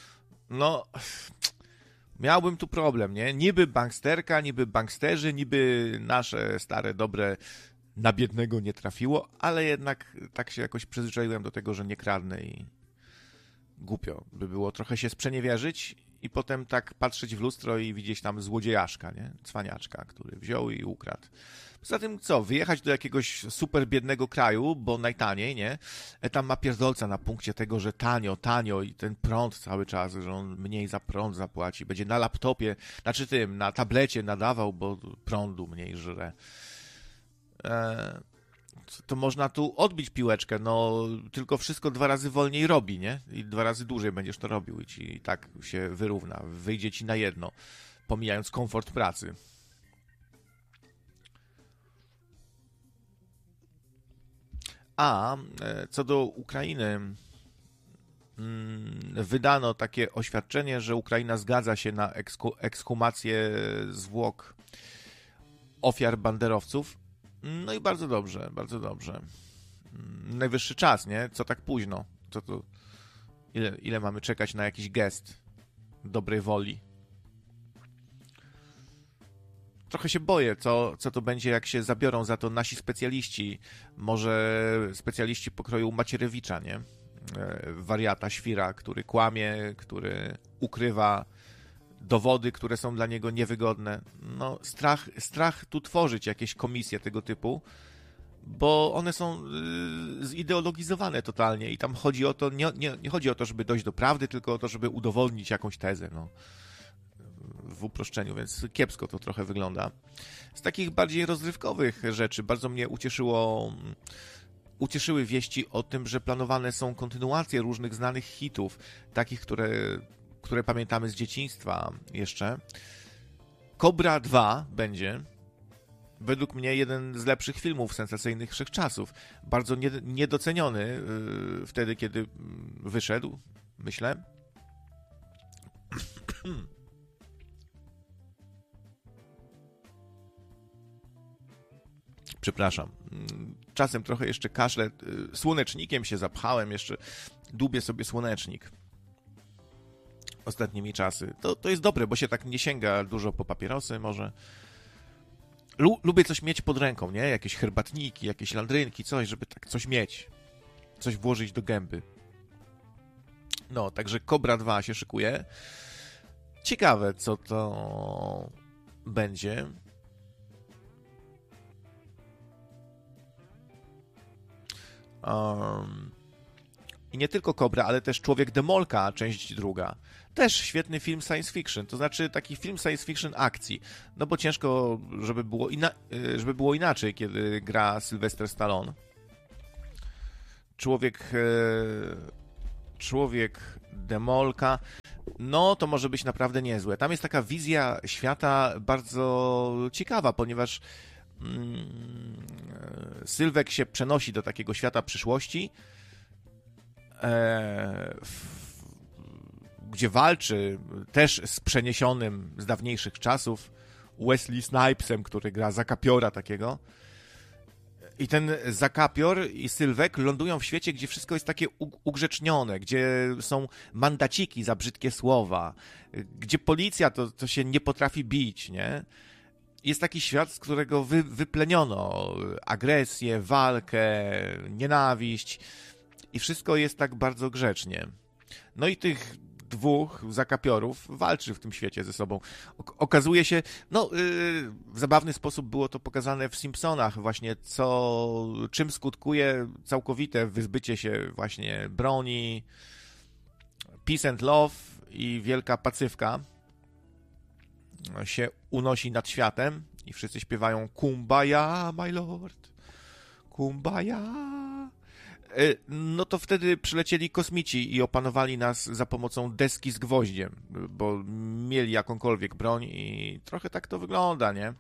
A: miałbym tu problem, nie? Niby banksterka, niby banksterzy, niby nasze stare, dobre na biednego nie trafiło, ale jednak tak się jakoś przyzwyczaiłem do tego, że nie kradnę i głupio by było trochę się sprzeniewierzyć i potem tak patrzeć w lustro i widzieć tam złodziejaszka, nie? Cwaniaczka, który wziął i ukradł. Poza tym co, wyjechać do jakiegoś super biednego kraju, bo najtaniej, nie? Tam ma pierdolca na punkcie tego, że tanio i ten prąd cały czas, że on mniej za prąd zapłaci. Będzie na laptopie, na tablecie nadawał, bo prądu mniej żre. To można tu odbić piłeczkę, tylko wszystko 2 razy wolniej robi, nie? I 2 razy dłużej będziesz to robił i ci tak się wyrówna. Wyjdzie ci na jedno, pomijając komfort pracy. A co do Ukrainy, wydano takie oświadczenie, że Ukraina zgadza się na ekshumację zwłok ofiar banderowców. No i bardzo dobrze, bardzo dobrze. Najwyższy czas, nie? Co tak późno? Ile mamy czekać na jakiś gest dobrej woli? Trochę się boję, co to będzie, jak się zabiorą za to nasi specjaliści. Może specjaliści pokroju Macierewicza, nie? Wariata, świra, który kłamie, który ukrywa dowody, które są dla niego niewygodne. Strach tu tworzyć jakieś komisje tego typu, bo one są zideologizowane totalnie i tam chodzi o to, nie chodzi o to, żeby dojść do prawdy, tylko o to, żeby udowodnić jakąś tezę, w uproszczeniu, więc kiepsko to trochę wygląda. Z takich bardziej rozrywkowych rzeczy bardzo mnie ucieszyły wieści o tym, że planowane są kontynuacje różnych znanych hitów, takich, które pamiętamy z dzieciństwa jeszcze. Cobra 2 będzie według mnie jeden z lepszych filmów sensacyjnych wszechczasów. Bardzo niedoceniony wtedy, kiedy wyszedł, myślę. Przepraszam. Czasem trochę jeszcze kaszlę. Słonecznikiem się zapchałem, jeszcze dłubię sobie słonecznik. Ostatnimi czasy. To jest dobre, bo się tak nie sięga dużo po papierosy może. Lubię coś mieć pod ręką, nie? Jakieś herbatniki, jakieś landrynki, coś, żeby tak coś mieć. Coś włożyć do gęby. Także Cobra 2 się szykuje. Ciekawe, co to będzie. I nie tylko Kobra, ale też Człowiek Demolka, część druga. Też świetny film science fiction, to znaczy taki film science fiction akcji. No bo ciężko, żeby było inaczej, kiedy gra Sylvester Stallone. Człowiek Demolka, no to może być naprawdę niezłe. Tam jest taka wizja świata bardzo ciekawa, ponieważ Sylwek się przenosi do takiego świata przyszłości, gdzie walczy też z przeniesionym z dawniejszych czasów Wesley Snipesem, który gra zakapiora takiego. I ten zakapior i Sylwek lądują w świecie, gdzie wszystko jest takie ugrzecznione, gdzie są mandaciki za brzydkie słowa, gdzie policja to się nie potrafi bić, nie? Jest taki świat, z którego wypleniono agresję, walkę, nienawiść i wszystko jest tak bardzo grzecznie. No i tych dwóch zakapiorów walczy w tym świecie ze sobą. Okazuje się, w zabawny sposób było to pokazane w Simpsonach właśnie, czym skutkuje całkowite wyzbycie się właśnie broni, peace and love i wielka pacywka się unosi nad światem i wszyscy śpiewają Kumbaya, my lord, Kumbaya. No to wtedy przylecieli kosmici i opanowali nas za pomocą deski z gwoździem, bo mieli jakąkolwiek broń i trochę tak to wygląda, nie?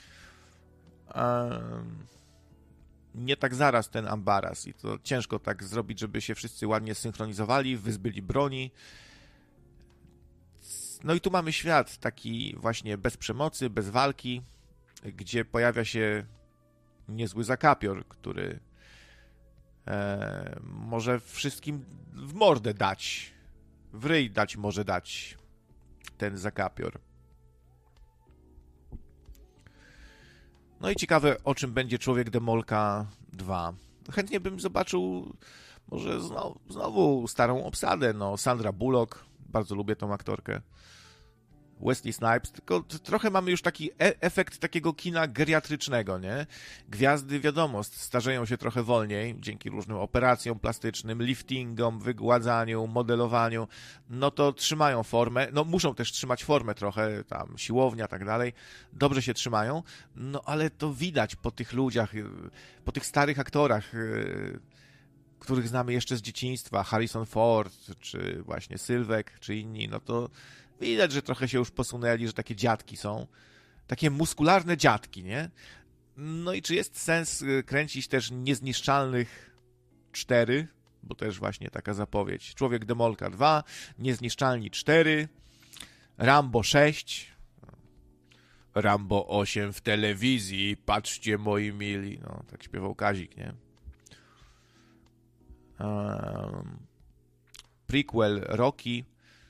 A: Nie tak zaraz ten ambaras i to ciężko tak zrobić, żeby się wszyscy ładnie synchronizowali, wyzbyli broni. No i tu mamy świat taki właśnie bez przemocy, bez walki, gdzie pojawia się niezły zakapior, który może wszystkim w mordę dać, w ryj może dać ten zakapior. No i ciekawe, o czym będzie Człowiek Demolka 2. Chętnie bym zobaczył może znowu starą obsadę, Sandra Bullock, bardzo lubię tą aktorkę, Wesley Snipes, tylko trochę mamy już taki efekt takiego kina geriatrycznego, nie? Gwiazdy, wiadomo, starzeją się trochę wolniej, dzięki różnym operacjom plastycznym, liftingom, wygładzaniu, modelowaniu, no to trzymają formę, muszą też trzymać formę trochę, tam siłownia, tak dalej, dobrze się trzymają, ale to widać po tych ludziach, po tych starych aktorach, których znamy jeszcze z dzieciństwa, Harrison Ford, czy właśnie Sylwek, czy inni, to widać, że trochę się już posunęli, że takie dziadki są. Takie muskularne dziadki, nie? No i czy jest sens kręcić też Niezniszczalnych 4? Bo też właśnie taka zapowiedź. Człowiek Demolka 2, Niezniszczalni 4, Rambo 6, Rambo 8 w telewizji, patrzcie moi mili. Tak śpiewał Kazik, nie? Prequel Rocky.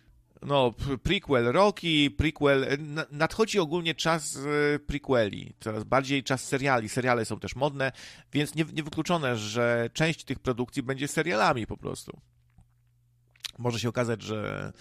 A: Prequel, nadchodzi ogólnie czas prequeli, coraz bardziej czas seriali. Seriale są też modne, więc niewykluczone, że część tych produkcji będzie serialami po prostu. Może się okazać, że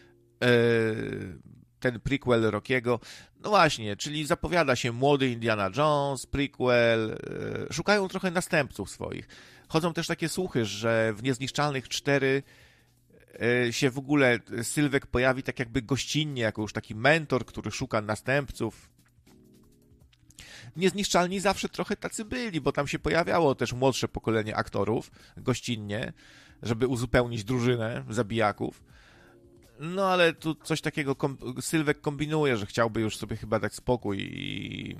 A: ten prequel Rockiego, właśnie, czyli zapowiada się młody Indiana Jones, prequel, szukają trochę następców swoich. Chodzą też takie słuchy, że w Niezniszczalnych 4 się w ogóle Sylwek pojawi tak jakby gościnnie, jako już taki mentor, który szuka następców. Niezniszczalni zawsze trochę tacy byli, bo tam się pojawiało też młodsze pokolenie aktorów gościnnie, żeby uzupełnić drużynę zabijaków. Ale tu coś takiego Sylwek kombinuje, że chciałby już sobie chyba dać spokój i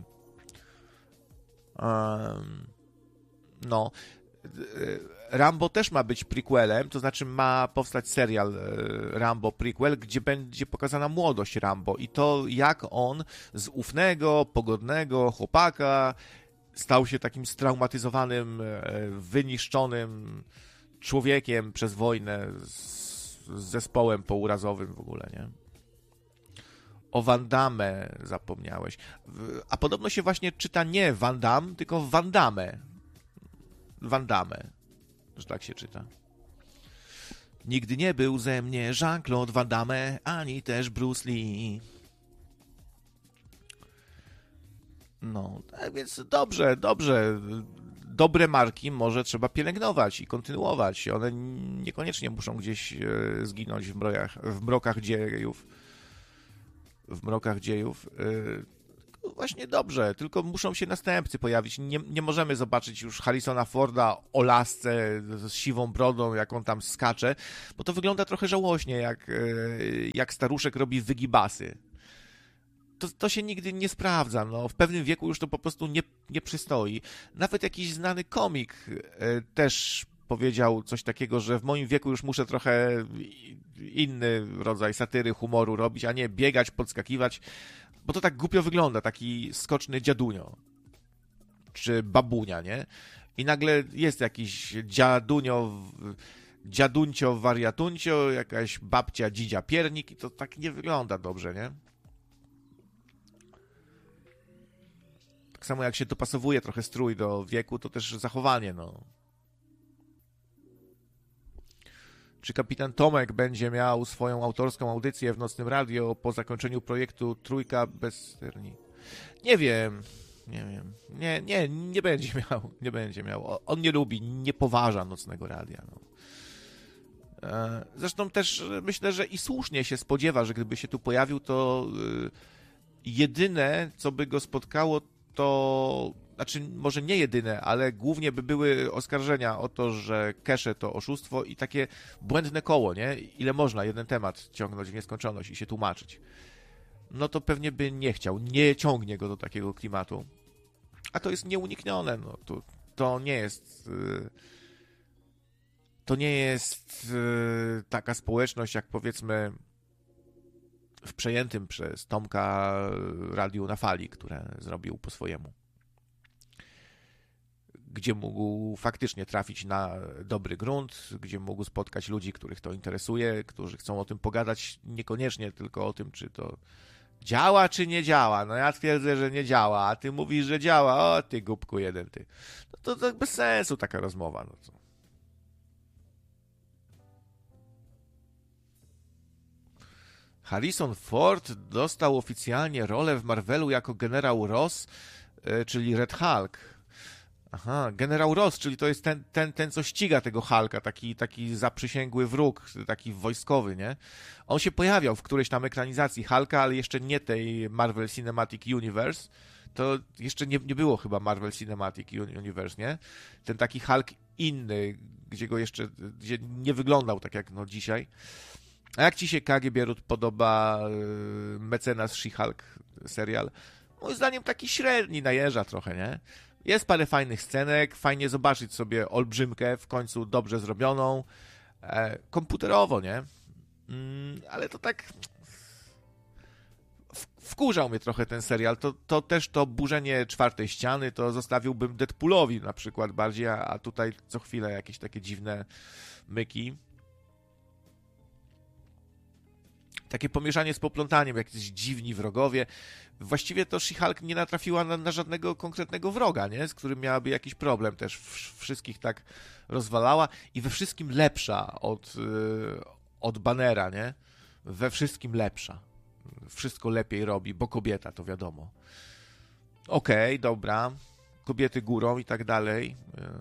A: Rambo też ma być prequelem, to znaczy ma powstać serial Rambo prequel, gdzie będzie pokazana młodość Rambo i to, jak on z ufnego, pogodnego chłopaka stał się takim straumatyzowanym, wyniszczonym człowiekiem przez wojnę z zespołem pourazowym w ogóle, nie? O Van Damme zapomniałeś. A podobno się właśnie czyta nie Van Damme, tylko Van Damme. Van Damme, że tak się czyta. Nigdy nie był ze mnie Jean-Claude Van Damme, ani też Bruce Lee. Tak więc dobrze. dobre marki może trzeba pielęgnować i kontynuować. One niekoniecznie muszą gdzieś zginąć w mrokach dziejów. W mrokach dziejów. Właśnie dobrze, tylko muszą się następcy pojawić. Nie możemy zobaczyć już Harrisona Forda o lasce z siwą brodą, jak on tam skacze, bo to wygląda trochę żałośnie, jak staruszek robi wygibasy. To się nigdy nie sprawdza. No. W pewnym wieku już to po prostu nie przystoi. Nawet jakiś znany komik też powiedział coś takiego, że w moim wieku już muszę trochę inny rodzaj satyry, humoru robić, a nie biegać, podskakiwać, bo to tak głupio wygląda, taki skoczny dziadunio. Czy babunia, nie? I nagle jest jakiś dziaduncio, wariatuncio, jakaś babcia, dzidzia, piernik i to tak nie wygląda dobrze, nie? Tak samo jak się dopasowuje trochę strój do wieku, to też zachowanie, no. Czy kapitan Tomek będzie miał swoją autorską audycję w Nocnym Radio po zakończeniu projektu Trójka bez sterni? Nie wiem. Nie będzie miał. On nie lubi, nie poważa Nocnego Radia. No. Zresztą też myślę, że i słusznie się spodziewa, że gdyby się tu pojawił, to jedyne, co by go spotkało, to, znaczy może nie jedyne, ale głównie by były oskarżenia o to, że cache to oszustwo i takie błędne koło, nie? Ile można jeden temat ciągnąć w nieskończoność i się tłumaczyć. No to pewnie by nie chciał, nie ciągnie go do takiego klimatu. A to jest nieuniknione, no. To nie jest taka społeczność, jak powiedzmy w przejętym przez Tomka Radiu na Fali, które zrobił po swojemu. Gdzie mógł faktycznie trafić na dobry grunt, gdzie mógł spotkać ludzi, których to interesuje, którzy chcą o tym pogadać, niekoniecznie tylko o tym, czy to działa, czy nie działa. No ja twierdzę, że nie działa, a ty mówisz, że działa. O, ty głupku jeden, ty. No to bez sensu taka rozmowa. No co? Harrison Ford dostał oficjalnie rolę w Marvelu jako generał Ross, czyli Red Hulk. Aha, generał Ross, czyli to jest ten co ściga tego Hulka, taki zaprzysięgły wróg, taki wojskowy, nie? On się pojawiał w którejś tam ekranizacji Hulka, ale jeszcze nie tej Marvel Cinematic Universe. To jeszcze nie było chyba Marvel Cinematic Universe, nie? Ten taki Hulk inny, gdzie nie wyglądał tak jak no dzisiaj. A jak ci się KG Bierut podoba Mecenas She-Hulk serial? Moim zdaniem taki średni, najeżdża trochę, nie? Jest parę fajnych scenek, fajnie zobaczyć sobie olbrzymkę, w końcu dobrze zrobioną, komputerowo, nie? Ale to tak wkurzał mnie trochę ten serial. To też to burzenie czwartej ściany, to zostawiłbym Deadpoolowi na przykład bardziej, a tutaj co chwilę jakieś takie dziwne myki. Takie pomieszanie z poplątaniem, jakieś dziwni wrogowie. Właściwie to She-Hulk nie natrafiła na żadnego konkretnego wroga, nie? Z którym miałaby jakiś problem też. Wszystkich tak rozwalała i we wszystkim lepsza od Bannera, nie? We wszystkim lepsza. Wszystko lepiej robi, bo kobieta, to wiadomo. Okej, dobra. Kobiety górą i tak dalej.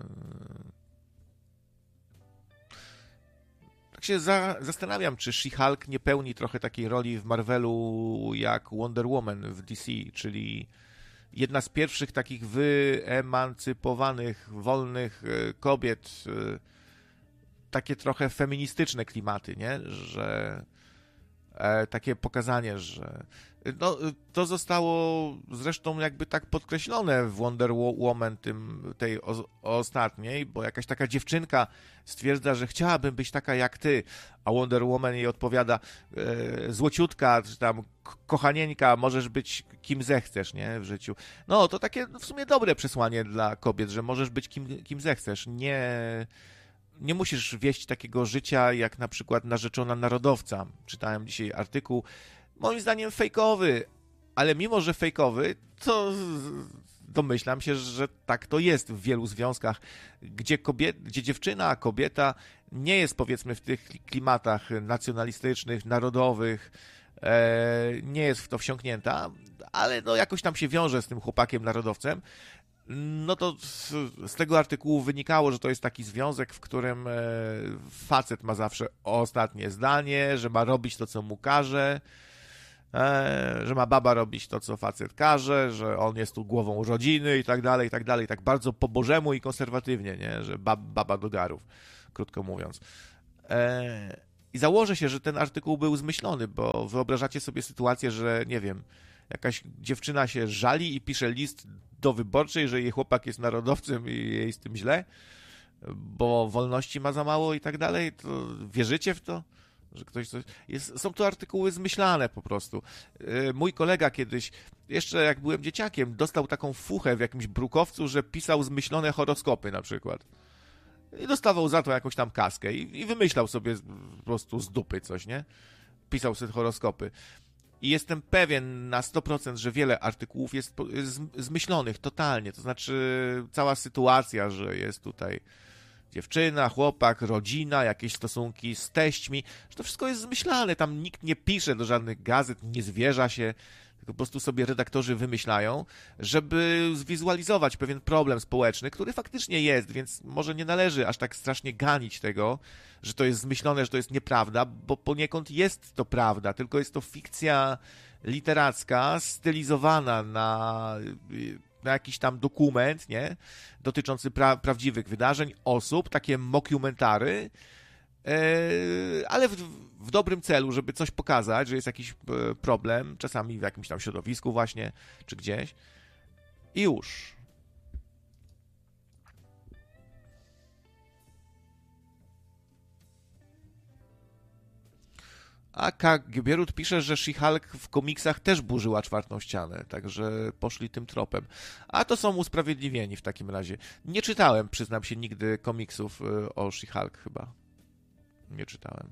A: Się zastanawiam, czy She-Hulk nie pełni trochę takiej roli w Marvelu jak Wonder Woman w DC, czyli jedna z pierwszych takich wyemancypowanych, wolnych kobiet, takie trochę feministyczne klimaty, nie? Że takie pokazanie, że no, to zostało zresztą jakby tak podkreślone w Wonder Woman tej ostatniej, bo jakaś taka dziewczynka stwierdza, że chciałabym być taka jak ty, a Wonder Woman jej odpowiada, złociutka, czy tam kochanieńka, możesz być kim zechcesz, nie, w życiu. No, to takie w sumie dobre przesłanie dla kobiet, że możesz być kim zechcesz, nie musisz wieść takiego życia jak na przykład narzeczona narodowca. Czytałem dzisiaj artykuł, moim zdaniem fejkowy, ale mimo, że fejkowy, to domyślam się, że tak to jest w wielu związkach, gdzie dziewczyna, kobieta nie jest powiedzmy w tych klimatach nacjonalistycznych, narodowych, nie jest w to wsiąknięta, ale no jakoś tam się wiąże z tym chłopakiem narodowcem, No to z tego artykułu wynikało, że to jest taki związek, w którym facet ma zawsze ostatnie zdanie, że ma robić to, co mu każe, że ma baba robić to, co facet każe, że on jest tu głową rodziny i tak dalej, i tak dalej. Tak bardzo po bożemu i konserwatywnie, nie? Że baba do garów, krótko mówiąc. I założę się, że ten artykuł był zmyślony, bo wyobrażacie sobie sytuację, że nie wiem, jakaś dziewczyna się żali i pisze list do wyborczej, że jej chłopak jest narodowcem i jej z tym źle, bo wolności ma za mało i tak dalej. To wierzycie w to? Że ktoś coś... Są to artykuły zmyślane po prostu. Mój kolega kiedyś, jeszcze jak byłem dzieciakiem, dostał taką fuchę w jakimś brukowcu, że pisał zmyślone horoskopy na przykład. I dostawał za to jakąś tam kaskę i wymyślał sobie po prostu z dupy coś, nie? Pisał sobie horoskopy. I jestem pewien na 100%, że wiele artykułów jest zmyślonych totalnie. To znaczy cała sytuacja, że jest tutaj dziewczyna, chłopak, rodzina, jakieś stosunki z teśćmi, że to wszystko jest zmyślane. Tam nikt nie pisze do żadnych gazet, nie zwierza się, tylko po prostu sobie redaktorzy wymyślają, żeby zwizualizować pewien problem społeczny, który faktycznie jest, więc może nie należy aż tak strasznie ganić tego, że to jest zmyślone, że to jest nieprawda, bo poniekąd jest to prawda, tylko jest to fikcja literacka, stylizowana na jakiś tam dokument, nie? Dotyczący prawdziwych wydarzeń, osób, takie mockumentary, ale w dobrym celu, żeby coś pokazać, że jest jakiś problem, czasami w jakimś tam środowisku właśnie, czy gdzieś. I już. A K. Gibierut pisze, że She-Hulk w komiksach też burzyła czwartą ścianę, także poszli tym tropem. A to są usprawiedliwieni w takim razie. Nie czytałem, przyznam się, nigdy komiksów o She-Hulk chyba. Nie czytałem.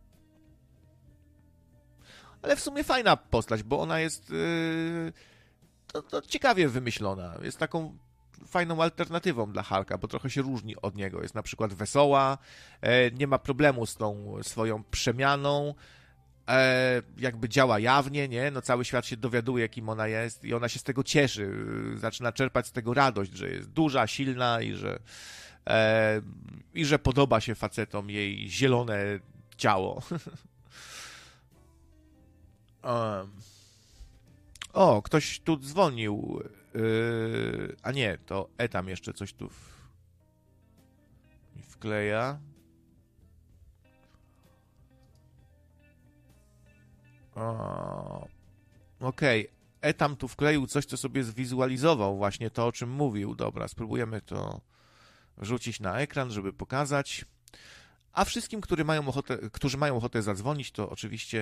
A: Ale w sumie fajna postać, bo ona jest to ciekawie wymyślona. Jest taką fajną alternatywą dla Hulka, bo trochę się różni od niego. Jest na przykład wesoła, nie ma problemu z tą swoją przemianą, jakby działa jawnie, nie? No cały świat się dowiaduje, kim ona jest i ona się z tego cieszy. Zaczyna czerpać z tego radość, że jest duża, silna i że podoba się facetom jej zielone ciało. O, ktoś tu dzwonił. A nie, to Etam jeszcze coś tu wkleja. Okej. Etam tu wkleił coś, co sobie zwizualizował, właśnie to, o czym mówił. Dobra, spróbujemy to wrzucić na ekran, żeby pokazać. A wszystkim, którzy mają ochotę zadzwonić, to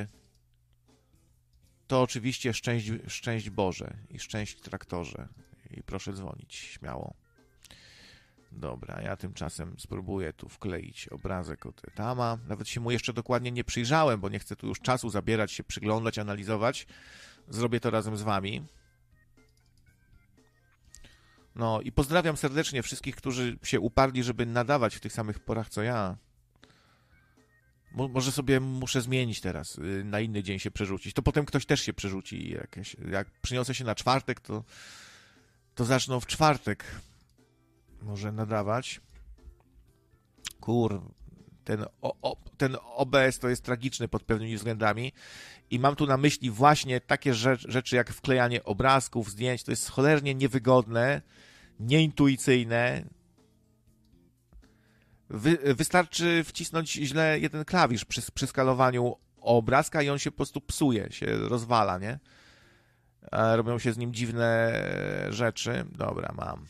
A: oczywiście szczęść Boże i szczęść traktorze. I proszę dzwonić śmiało. Dobra, ja tymczasem spróbuję tu wkleić obrazek od Etama. Nawet się mu jeszcze dokładnie nie przyjrzałem, bo nie chcę tu już czasu zabierać się, przyglądać, analizować. Zrobię to razem z wami. No i pozdrawiam serdecznie wszystkich, którzy się uparli, żeby nadawać w tych samych porach, co ja. Może sobie muszę zmienić teraz, na inny dzień się przerzucić. To potem ktoś też się przerzuci. Jak przyniosę się na czwartek, to zaczną w czwartek może nadawać. Ten OBS to jest tragiczny pod pewnymi względami i mam tu na myśli właśnie takie rzeczy jak wklejanie obrazków, zdjęć. To jest cholernie niewygodne, nieintuicyjne. Wystarczy wcisnąć źle jeden klawisz przy skalowaniu obrazka i on się po prostu psuje, się rozwala, nie? Robią się z nim dziwne rzeczy. Dobra, mam.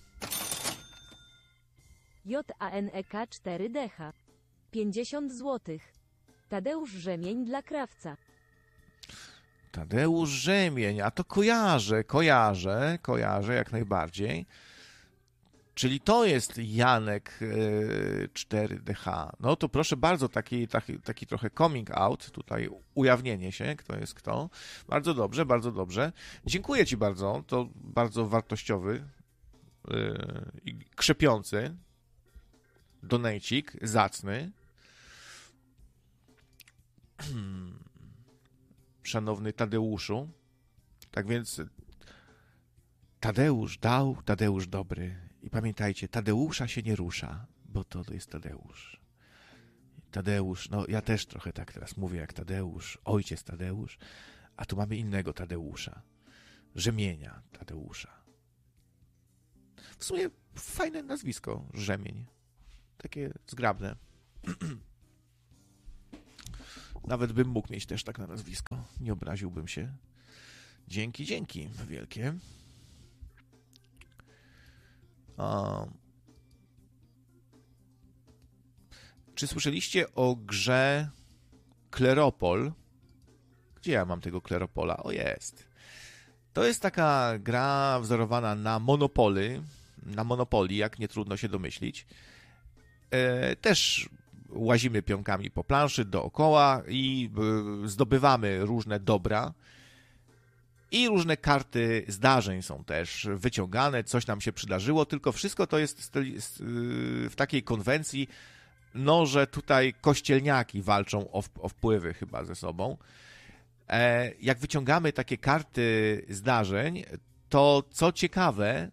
C: JANEK 4DH 50 zł. Tadeusz Rzemień dla krawca.
A: Tadeusz Rzemień, a to kojarzę jak najbardziej. Czyli to jest Janek 4DH. No to proszę bardzo, taki trochę coming out, tutaj ujawnienie się, kto jest kto. Bardzo dobrze, bardzo dobrze. Dziękuję Ci bardzo, to bardzo wartościowy i krzepiący donejcik, zacny. Szanowny Tadeuszu. Tak więc Tadeusz dał, Tadeusz dobry. I pamiętajcie, Tadeusza się nie rusza, bo to jest Tadeusz. Tadeusz, no ja też trochę tak teraz mówię jak Tadeusz, ojciec Tadeusz, a tu mamy innego Tadeusza. Rzemienia Tadeusza. W sumie fajne nazwisko, Rzemień. Takie zgrabne. Nawet bym mógł mieć też tak na nazwisko. Nie obraziłbym się. Dzięki wielkie. Czy słyszeliście o grze Kleropol? Gdzie ja mam tego Kleropola? O, jest. To jest taka gra wzorowana na Monopolii, jak nie trudno się domyślić. Też łazimy pionkami po planszy dookoła i zdobywamy różne dobra. I różne karty zdarzeń są też wyciągane, coś nam się przydarzyło, tylko wszystko to jest w takiej konwencji, no, że tutaj kościelniaki walczą o wpływy chyba ze sobą. Jak wyciągamy takie karty zdarzeń, to co ciekawe,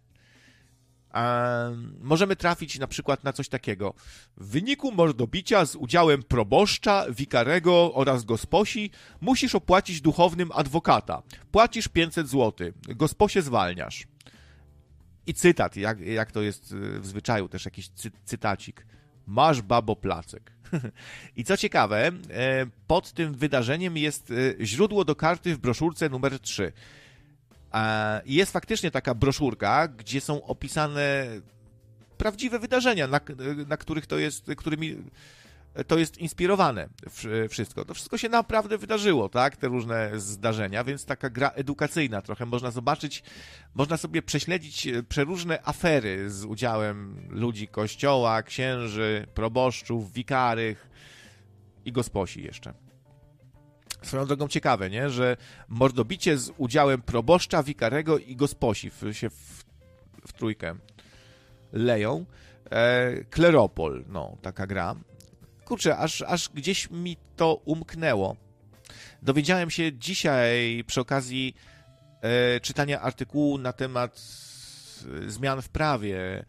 A: możemy trafić na przykład na coś takiego. W wyniku mordobicia z udziałem proboszcza, wikarego oraz gosposi musisz opłacić duchownym adwokata. Płacisz 500 zł. Gosposie zwalniasz. I cytat, jak to jest w zwyczaju, też jakiś cytacik. Masz babo placek. I co ciekawe, pod tym wydarzeniem jest źródło do karty w broszurce numer 3. Jest faktycznie taka broszurka, gdzie są opisane prawdziwe wydarzenia, na którymi to jest inspirowane wszystko. To wszystko się naprawdę wydarzyło, tak? Te różne zdarzenia, więc taka gra edukacyjna trochę. Można zobaczyć, można sobie prześledzić przeróżne afery z udziałem ludzi kościoła, księży, proboszczów, wikarych i gosposi jeszcze. Swoją drogą ciekawe, nie? Że mordobicie z udziałem proboszcza, wikarego i gosposi się w trójkę leją. Kleropol, no, taka gra. Kurczę, aż gdzieś mi to umknęło. Dowiedziałem się dzisiaj przy okazji czytania artykułu na temat zmian w prawie.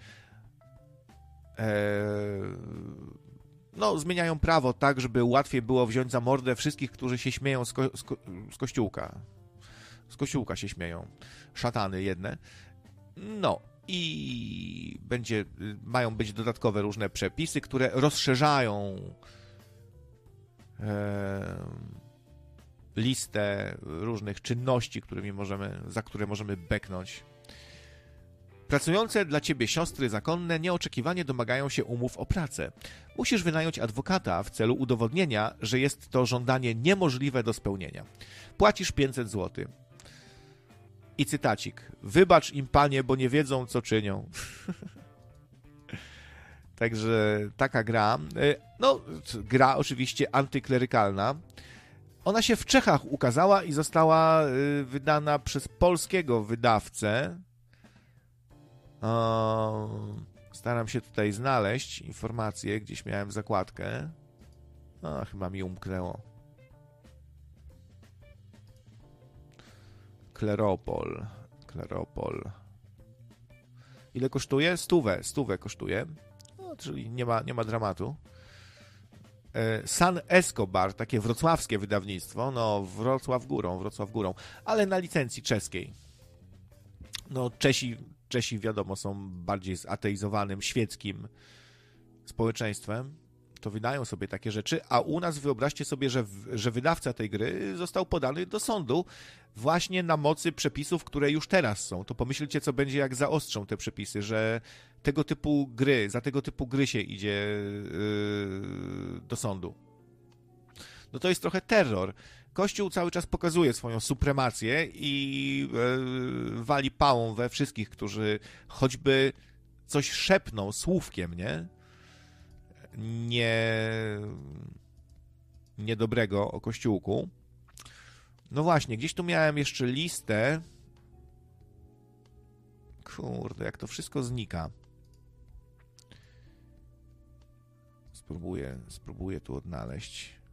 A: No, zmieniają prawo tak, żeby łatwiej było wziąć za mordę wszystkich, którzy się śmieją z kościółka. Z kościółka się śmieją. Szatany jedne. No i mają być dodatkowe różne przepisy, które rozszerzają listę różnych czynności, za które możemy beknąć. Pracujące dla ciebie siostry zakonne nieoczekiwanie domagają się umów o pracę. Musisz wynająć adwokata w celu udowodnienia, że jest to żądanie niemożliwe do spełnienia. Płacisz 500 zł. I cytacik. Wybacz im, panie, bo nie wiedzą, co czynią. Także taka gra. No, gra oczywiście antyklerykalna. Ona się w Czechach ukazała i została wydana przez polskiego wydawcę. Staram się tutaj znaleźć informację, gdzieś miałem zakładkę. Chyba mi umknęło. Kleropol. Ile kosztuje? 100 kosztuje. No, czyli nie ma dramatu. San Escobar, takie wrocławskie wydawnictwo. No, Wrocław górą, ale na licencji czeskiej. No, Czesi, wiadomo, są bardziej zateizowanym, świeckim społeczeństwem, to wydają sobie takie rzeczy, a u nas wyobraźcie sobie, że wydawca tej gry został podany do sądu właśnie na mocy przepisów, które już teraz są. To pomyślcie, co będzie, jak zaostrzą te przepisy, że za tego typu gry się idzie do sądu. No to jest trochę terror. Kościół cały czas pokazuje swoją supremację i wali pałą we wszystkich, którzy choćby coś szepną słówkiem, niedobrego o Kościółku. No właśnie, gdzieś tu miałem jeszcze listę. Kurde, jak to wszystko znika. Spróbuję tu odnaleźć.